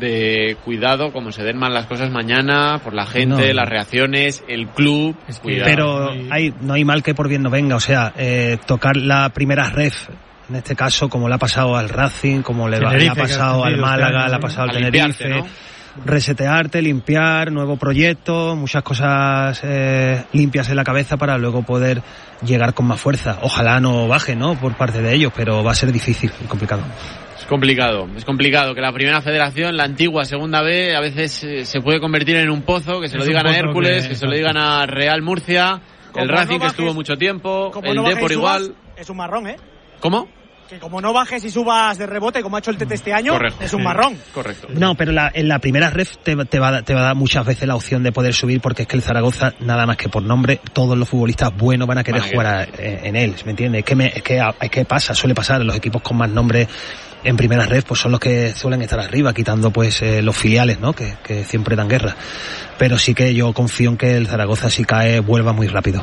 de cuidado como se den mal las cosas mañana por la gente, no. las reacciones, el club, es que, pero hay, no hay mal que por bien no venga, o sea, eh, tocar la primera ref, en este caso como le ha pasado al Racing, como le, va, le ha pasado al Málaga, le ha pasado al Tenerife, ¿no? Resetearte, limpiar, nuevo proyecto, muchas cosas eh, limpias en la cabeza para luego poder llegar con más fuerza. Ojalá no baje, ¿no? Por parte de ellos, pero va a ser difícil y complicado. Es complicado, es complicado que la primera federación, la antigua segunda B, a veces eh, se puede convertir en un pozo, que se es lo digan a Hércules, que, que se lo digan a Real Murcia, como el Racing no bajes, que estuvo mucho tiempo, el no Depor igual. Es un marrón, ¿eh? ¿Cómo? Que como no bajes y subas de rebote como ha hecho el Tete este año, correcto, es un marrón. Correcto. No, pero la, en la primera ref te, te, va, te va a dar muchas veces la opción de poder subir, porque es que el Zaragoza, nada más que por nombre, todos los futbolistas buenos van a querer van a jugar a, en, en él, ¿me entiendes? Es que, me, es, que, es que pasa, suele pasar, los equipos con más nombre en primera ref pues son los que suelen estar arriba, quitando pues eh, los filiales, ¿no? Que, que siempre dan guerra. Pero sí que yo confío en que el Zaragoza, si cae, vuelva muy rápido.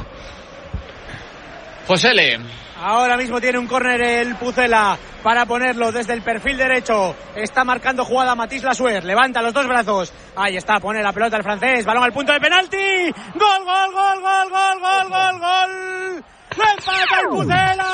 José Le. Ahora mismo tiene un córner el Pucela para ponerlo desde el perfil derecho. Está marcando jugada Matís Lasuer. Levanta los dos brazos. Ahí está, pone la pelota el francés. Balón al punto de penalti. ¡Gol, gol, gol, gol, gol, gol, gol, gol! ¡Lo empata el Pucela!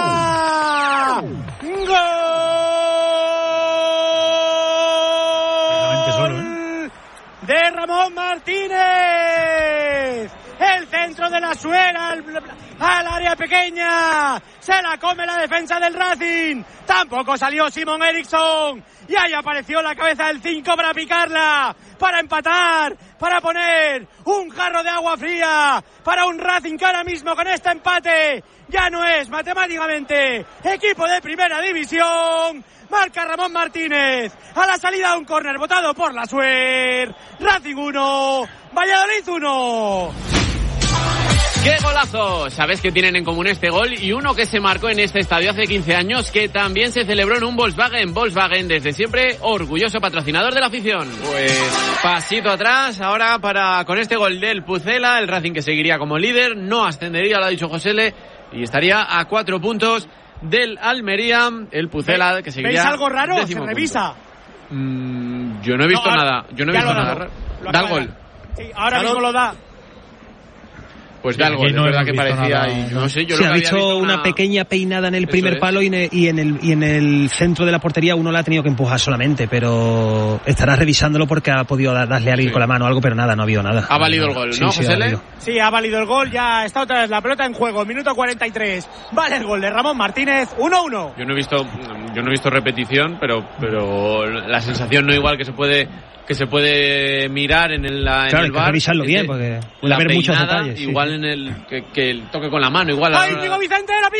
¡Gol! De Ramón Martínez. El centro de Lasuer al, al área pequeña. Se la come la defensa del Racing. Tampoco salió Simon Eriksson. Y ahí apareció la cabeza del cinco para picarla. Para empatar. Para poner un jarro de agua fría. Para un Racing que ahora mismo con este empate ya no es matemáticamente equipo de primera división. Marca Ramón Martínez a la salida de un córner votado por Lasuer. Racing uno, Valladolid uno. ¡Qué golazo! Sabes que tienen en común este gol y uno que se marcó en este estadio hace quince años, que también se celebró en un Volkswagen. Volkswagen, desde siempre, orgulloso patrocinador de la afición. Pues pasito atrás, ahora para con este gol del Pucela, el Racing que seguiría como líder, no ascendería, lo ha dicho José Le, y estaría a cuatro puntos del Almería, el Pucela, que seguiría... ¿Veis algo raro? Se punto. revisa. Mm, yo no he visto no, nada. Yo no he visto nada. Da el gol. Sí, ahora mismo lo da. Pues da el gol, no es verdad que parecía parecía y, no sé, yo sí, lo ha que visto, había visto una... una pequeña peinada en el Eso primer es. palo y, ne, y, en el, y en el centro de la portería uno la ha tenido que empujar solamente, pero estará revisándolo porque ha podido darle a alguien sí. con la mano o algo, pero nada, no ha habido nada. Ha valido el gol, ¿no, sí, José sí, Le? Sí, ha valido el gol, ya está otra vez la pelota en juego, minuto cuarenta y tres. Vale el gol de Ramón Martínez, uno uno. Yo no he visto yo no he visto repetición, pero pero la sensación no igual que se puede que se puede mirar en el, en claro, el hay que bar, revisarlo bien, que porque puede la haber muchos peinada, detalles. igual sí. en el que, que el toque con la mano, igual. ¡Ay, Diego Vicente, la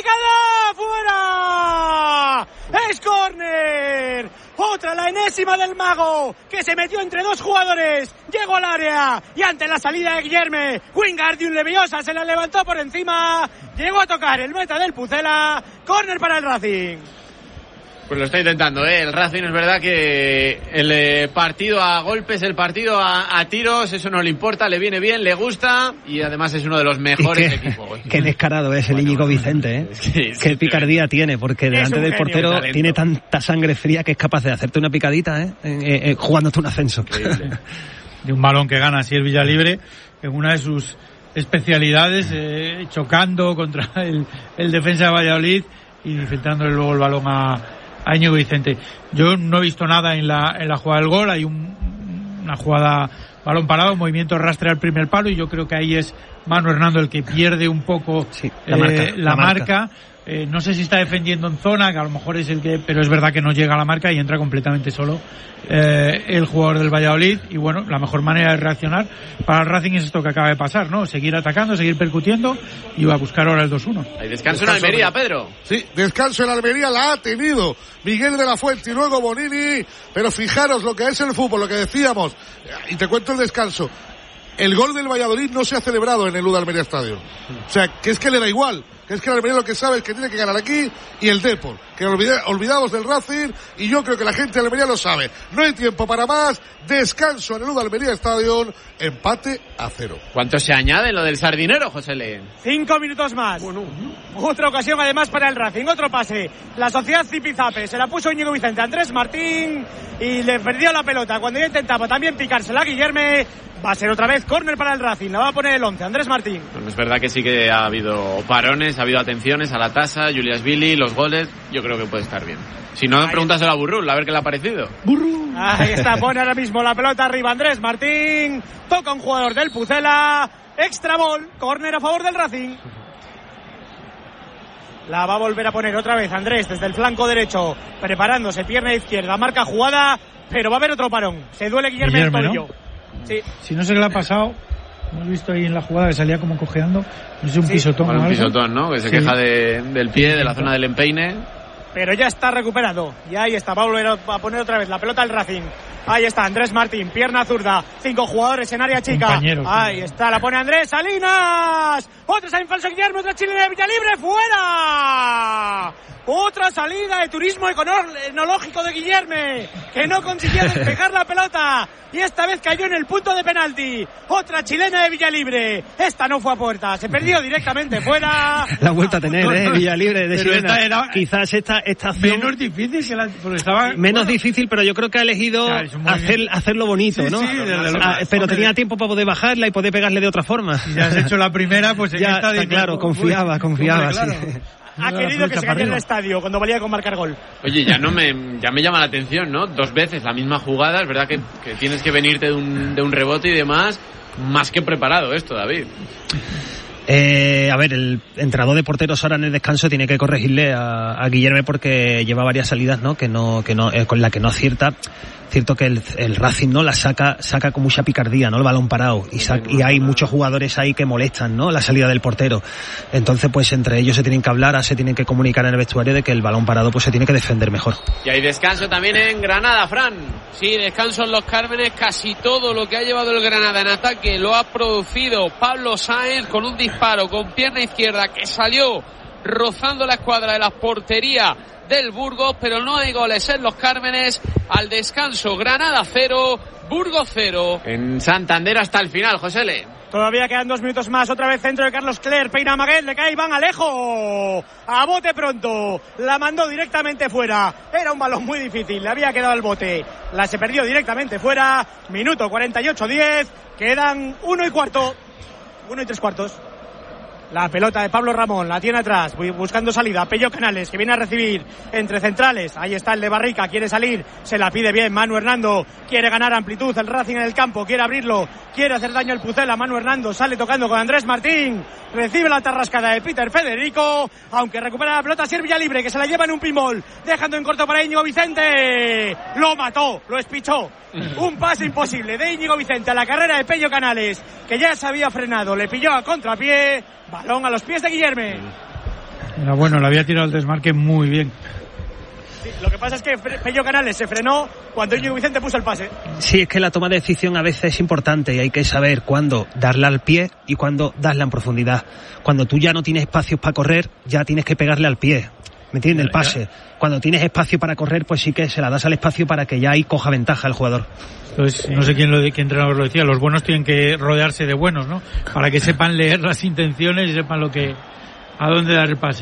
picada! ¡Fuera! ¡Es córner! Otra, la enésima del mago, que se metió entre dos jugadores, llegó al área, y ante la salida de Guillerme, Wingardium Leviosa se la levantó por encima, llegó a tocar el meta del Pucela, córner para el Racing. Pues lo está intentando, ¿eh? El Racing es verdad que el eh, partido a golpes, el partido a, a tiros, eso no le importa, le viene bien, le gusta y además es uno de los mejores qué, equipos. Qué descarado es el bueno, Íñigo bueno, Vicente, ¿eh? Es que, qué picardía tiene, porque delante del genio, portero tiene tanta sangre fría que es capaz de hacerte una picadita, ¿eh? eh, eh jugándote un ascenso. De un balón que gana así el Villalibre, en una de sus especialidades, eh, chocando contra el, el defensa de Valladolid y filtrándole luego el balón a a Íñigo Vicente. Yo no he visto nada en la en la jugada del gol, hay un, una jugada balón parado, movimiento rastre al primer palo y yo creo que ahí es Manu Hernando el que pierde un poco sí, la eh, marca. La la marca. marca. Eh, no sé si está defendiendo en zona, que a lo mejor es el que, pero es verdad que no llega a la marca y entra completamente solo eh, el jugador del Valladolid. Y bueno, la mejor manera de reaccionar para el Racing es esto que acaba de pasar, ¿no? Seguir atacando, seguir percutiendo y va a buscar ahora el dos uno. Hay descanso en Almería, Pedro. Sí, descanso en Almería la ha tenido Miguel de la Fuente y luego Bonini, pero fijaros lo que es el fútbol, lo que decíamos, y te cuento el descanso. El gol del Valladolid no se ha celebrado en el U D Almería Estadio. O sea, que es que le da igual. Que es que el Almería lo que sabe es que tiene que ganar aquí y el Depor. Que olvide, olvidamos del Racing y yo creo que la gente de Almería lo sabe. No hay tiempo para más. Descanso en el U D Almería Estadio. Empate a cero. ¿Cuánto se añade en lo del sardinero, José Le? Cinco minutos más. Bueno, otra ocasión además para el Racing. Otro pase. La sociedad Zipizape. Se la puso Íñigo Vicente a Andrés Martín y le perdió la pelota. Cuando ya intentaba también picársela a Guillerme. Va a ser otra vez córner para el Racing. La va a poner el once. Andrés Martín. Bueno, es verdad que sí que ha habido parones, ha habido atenciones a la tasa, Julias Billy, los goles. Yo creo que puede estar bien. Si no, pregúntaselo a Burrul, a ver qué le ha parecido. Burrul. Ahí está, pone ahora mismo la pelota arriba Andrés Martín. Toca un jugador del Pucela. Extra ball. Córner a favor del Racing. La va a volver a poner otra vez Andrés desde el flanco derecho. Preparándose, pierna izquierda. Marca jugada, pero va a haber otro parón. Se duele Guillermo el tobillo. Sí. Si no se le ha pasado, hemos visto ahí en la jugada que salía como cojeando, no sé, un sí. pisotón bueno, o un algo. pisotón, ¿no? Que se sí. queja de, del pie, de la zona del empeine. Pero ya está recuperado. Y ahí está, va a volver a poner otra vez la pelota al Racing. Ahí está Andrés Martín, pierna zurda. Cinco jugadores en área chica. Compañeros, ahí sí. está, la pone Andrés Salinas. Otra salida en falso Guillermo, otra chilena de Villalibre, fuera. Otra salida de turismo enológico de Guillerme, que no consiguió despejar la pelota. Y esta vez cayó en el punto de penalti. Otra chilena de Villalibre. Esta no fue a puerta, se perdió directamente fuera. La vuelta a tener, ¿eh? Villalibre de Pero chilena. esta era Quizás esta, esta acción... menos difícil que la, porque estaba... Menos bueno, difícil, pero yo creo que ha elegido claro, hacer, hacerlo bonito, sí, ¿no? Sí, desde luego. Ah, pero Hombre, tenía tiempo para poder bajarla y poder pegarle de otra forma. Si ya has hecho la primera, pues en ya esta está de claro, pues, confiaba, pues, confiaba, hombre, claro. sí. Ha querido que se cayera en el estadio cuando valía con marcar gol. Oye, ya no me ya me llama la atención, ¿no? Dos veces la misma jugada, es verdad que, que tienes que venirte de un, de un rebote y demás, más que preparado esto, David. Eh, a ver, el entrenador de porteros ahora en el descanso tiene que corregirle a, a Guillermo porque lleva varias salidas, ¿no? Que no, que no, eh, con la que no acierta. Cierto que el, el Racing, ¿no? La saca, saca con mucha picardía, ¿no? El balón parado. Y, sac, y hay muchos jugadores ahí que molestan, ¿no? La salida del portero. Entonces, pues entre ellos se tienen que hablar, se tienen que comunicar en el vestuario de que el balón parado, pues se tiene que defender mejor. Y hay descanso también en Granada, Fran. Sí, descanso en los Cármenes. Casi todo lo que ha llevado el Granada en ataque lo ha producido Pablo Sáenz con un disparo con pierna izquierda que salió rozando la escuadra de la portería del Burgos, pero no hay goles en los Cármenes. Al descanso, Granada cero, Burgos cero. En Santander hasta el final, José Le. Todavía quedan dos minutos más. Otra vez centro de Carlos Cler. Peina a Maguet. Le cae Iván Alejo. A bote pronto. La mandó directamente fuera. Era un balón muy difícil. Le había quedado el bote. La se perdió directamente fuera. Minuto cuarenta y ocho diez. Quedan uno y cuarto. Uno y tres cuartos. La pelota de Pablo Ramón, la tiene atrás, buscando salida. Pello Canales, que viene a recibir entre centrales. Ahí está el de Barrica, quiere salir, se la pide bien Manu Hernando. Quiere ganar amplitud, el Racing en el campo, quiere abrirlo, quiere hacer daño al Pucela. Manu Hernando sale tocando con Andrés Martín. Recibe la tarrascada de Peter Federico, aunque recupera la pelota Sier Villalibre, que se la lleva en un pinball, dejando en corto para Íñigo Vicente. Lo mató, lo espichó. Un pase imposible de Íñigo Vicente a la carrera de Pello Canales, que ya se había frenado, le pilló a contrapié. Balón a los pies de Guillerme. Era bueno, le había tirado el desmarque muy bien. Sí, lo que pasa es que Pello Canales se frenó cuando Íñigo Vicente puso el pase. Sí, es que la toma de decisión a veces es importante y hay que saber cuándo darle al pie y cuándo darle en profundidad. Cuando tú ya no tienes espacios para correr, ya tienes que pegarle al pie. ¿Me entiendes? El pase. Cuando tienes espacio para correr, pues sí que se la das al espacio para que ya ahí coja ventaja el jugador. Entonces, no sé quién lo qué entrenador lo decía, los buenos tienen que rodearse de buenos, ¿no? Para que sepan leer las intenciones y sepan lo que, a dónde dar el pase.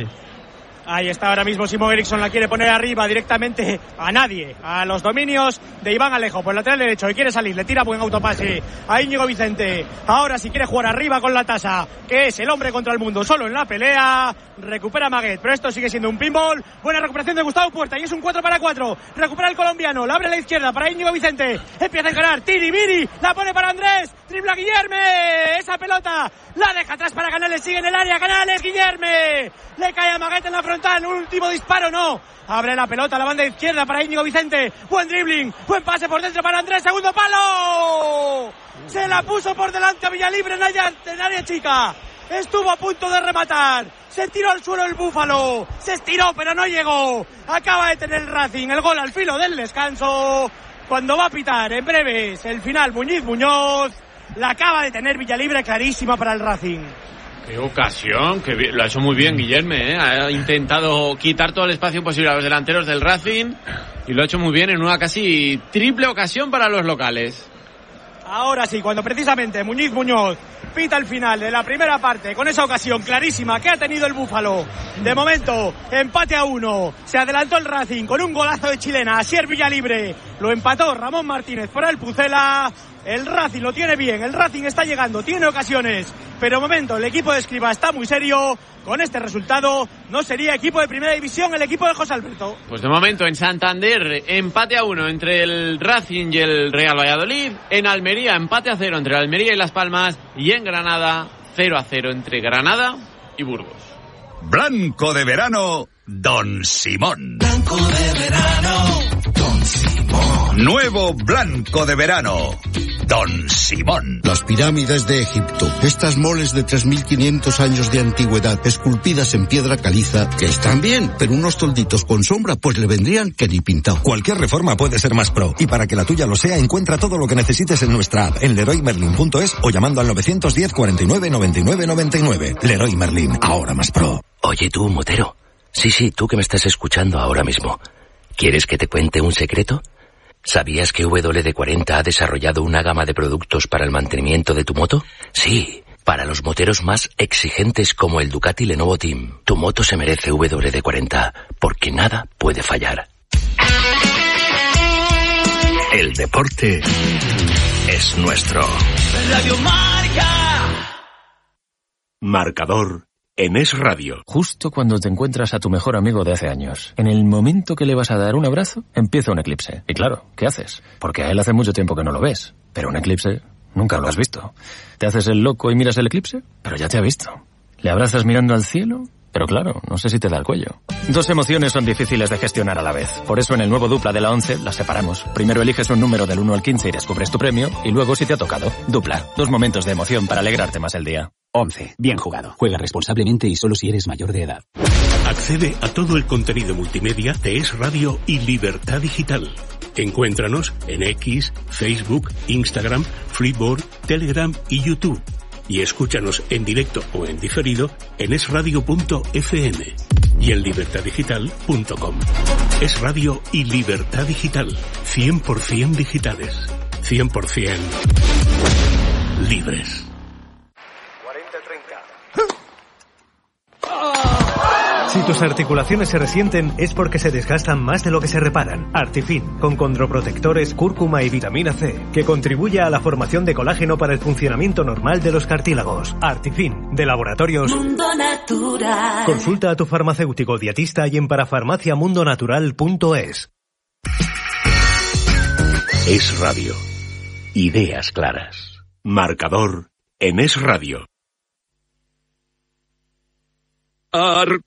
Ahí está ahora mismo Simón Eriksson, la quiere poner arriba directamente a nadie, a los dominios de Iván Alejo por el lateral derecho, y quiere salir, le tira buen autopase a Íñigo Vicente. Ahora si quiere jugar arriba con la tasa, que es el hombre contra el mundo solo en la pelea, recupera Maguet, pero esto sigue siendo un pinball. Buena recuperación de Gustavo Puerta y es un cuatro para cuatro. Recupera el colombiano, la abre a la izquierda para Íñigo Vicente, empieza a encarar, Tiri Miri, la pone para Andrés, tripla Guillerme, esa pelota la deja atrás para Canales, sigue en el área Canales, Guillerme, le cae a Maguet en la frontal, último disparo, no, abre la pelota a la banda izquierda para Íñigo Vicente, buen dribbling, buen pase por dentro para Andrés, segundo palo, se la puso por delante a Villalibre en área, en área chica, estuvo a punto de rematar, se tiró al suelo el Búfalo, se estiró pero no llegó, acaba de tener el Racing el gol al filo del descanso, cuando va a pitar en breves el final Muñiz Muñoz, la acaba de tener Villalibre clarísima para el Racing. Qué ocasión, que lo ha hecho muy bien Guillerme, ¿eh? Ha intentado quitar todo el espacio posible a los delanteros del Racing y lo ha hecho muy bien en una casi triple ocasión para los locales. Ahora sí, cuando precisamente Muñiz Muñoz pita el final de la primera parte con esa ocasión clarísima que ha tenido el Búfalo. De momento, empate a uno. Se adelantó el Racing con un golazo de chilena. Asier Villalibre lo empató Ramón Martínez por el Pucela. El Racing lo tiene bien, el Racing está llegando, tiene ocasiones, pero de momento el equipo de Escribá está muy serio. Con este resultado no sería equipo de primera división el equipo de José Alberto. Pues de momento en Santander empate a uno entre el Racing y el Real Valladolid. En Almería empate a cero entre Almería y Las Palmas. Y en Granada cero a cero entre Granada y Burgos. Blanco de verano, Don Simón. Blanco de verano, Don Simón. Nuevo Blanco de verano, Don Simón. Las pirámides de Egipto, estas moles de tres mil quinientos años de antigüedad, esculpidas en piedra caliza, que están bien, pero unos tolditos con sombra, pues le vendrían que ni pintado. Cualquier reforma puede ser más pro, y para que la tuya lo sea, encuentra todo lo que necesites en nuestra app, en leroy merlin punto es o llamando al novecientos diez cuarenta y nueve noventa y nueve noventa y nueve. Leroy Merlin, ahora más pro. Oye tú, motero. Sí, sí, tú que me estás escuchando ahora mismo. ¿Quieres que te cuente un secreto? ¿Sabías que W D cuarenta ha desarrollado una gama de productos para el mantenimiento de tu moto? Sí, para los moteros más exigentes como el Ducati Lenovo Team. Tu moto se merece W D cuarenta, porque nada puede fallar. El deporte es nuestro. Radio Marca. Marcador en Es Radio. Justo cuando te encuentras a tu mejor amigo de hace años, en el momento que le vas a dar un abrazo, empieza un eclipse. Y claro, ¿qué haces? Porque a él hace mucho tiempo que no lo ves. Pero un eclipse nunca lo has visto. ¿Te haces el loco y miras el eclipse? Pero ya te ha visto. ¿Le abrazas mirando al cielo? Pero claro, no sé si te da el cuello. Dos emociones son difíciles de gestionar a la vez. Por eso en el nuevo Dupla de la once las separamos. Primero eliges un número del uno al quince y descubres tu premio. Y luego si te ha tocado. Dupla. Dos momentos de emoción para alegrarte más el día. once. Bien jugado. Juega responsablemente y solo si eres mayor de edad. Accede a todo el contenido multimedia de Es Radio y Libertad Digital. Encuéntranos en X, Facebook, Instagram, Freeboard, Telegram y YouTube. Y escúchanos en directo o en diferido en es radio punto efe eme y en libertad digital punto com. Es Radio y Libertad Digital. cien por ciento digitales. cien por ciento libres. Si tus articulaciones se resienten es porque se desgastan más de lo que se reparan. Artifin, con condroprotectores, cúrcuma y vitamina C, que contribuye a la formación de colágeno para el funcionamiento normal de los cartílagos. Artifin, de Laboratorios Mundo Natural. Consulta a tu farmacéutico dietista y en parafarmaciamundonatural punto es. Es Radio. Ideas claras. Marcador en Es Radio. Ar...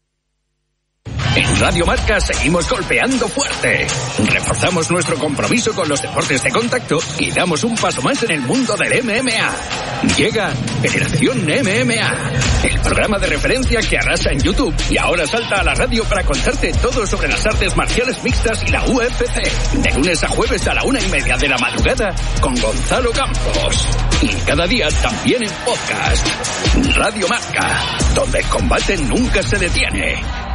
En Radio Marca seguimos golpeando fuerte. Reforzamos nuestro compromiso con los deportes de contacto y damos un paso más en el mundo del M M A. Llega Federación M M A, el programa de referencia que arrasa en YouTube y ahora salta a la radio para contarte todo sobre las artes marciales mixtas y la U F C. De lunes a jueves a la una y media de la madrugada con Gonzalo Campos. Y cada día también en podcast. Radio Marca, donde el combate nunca se detiene.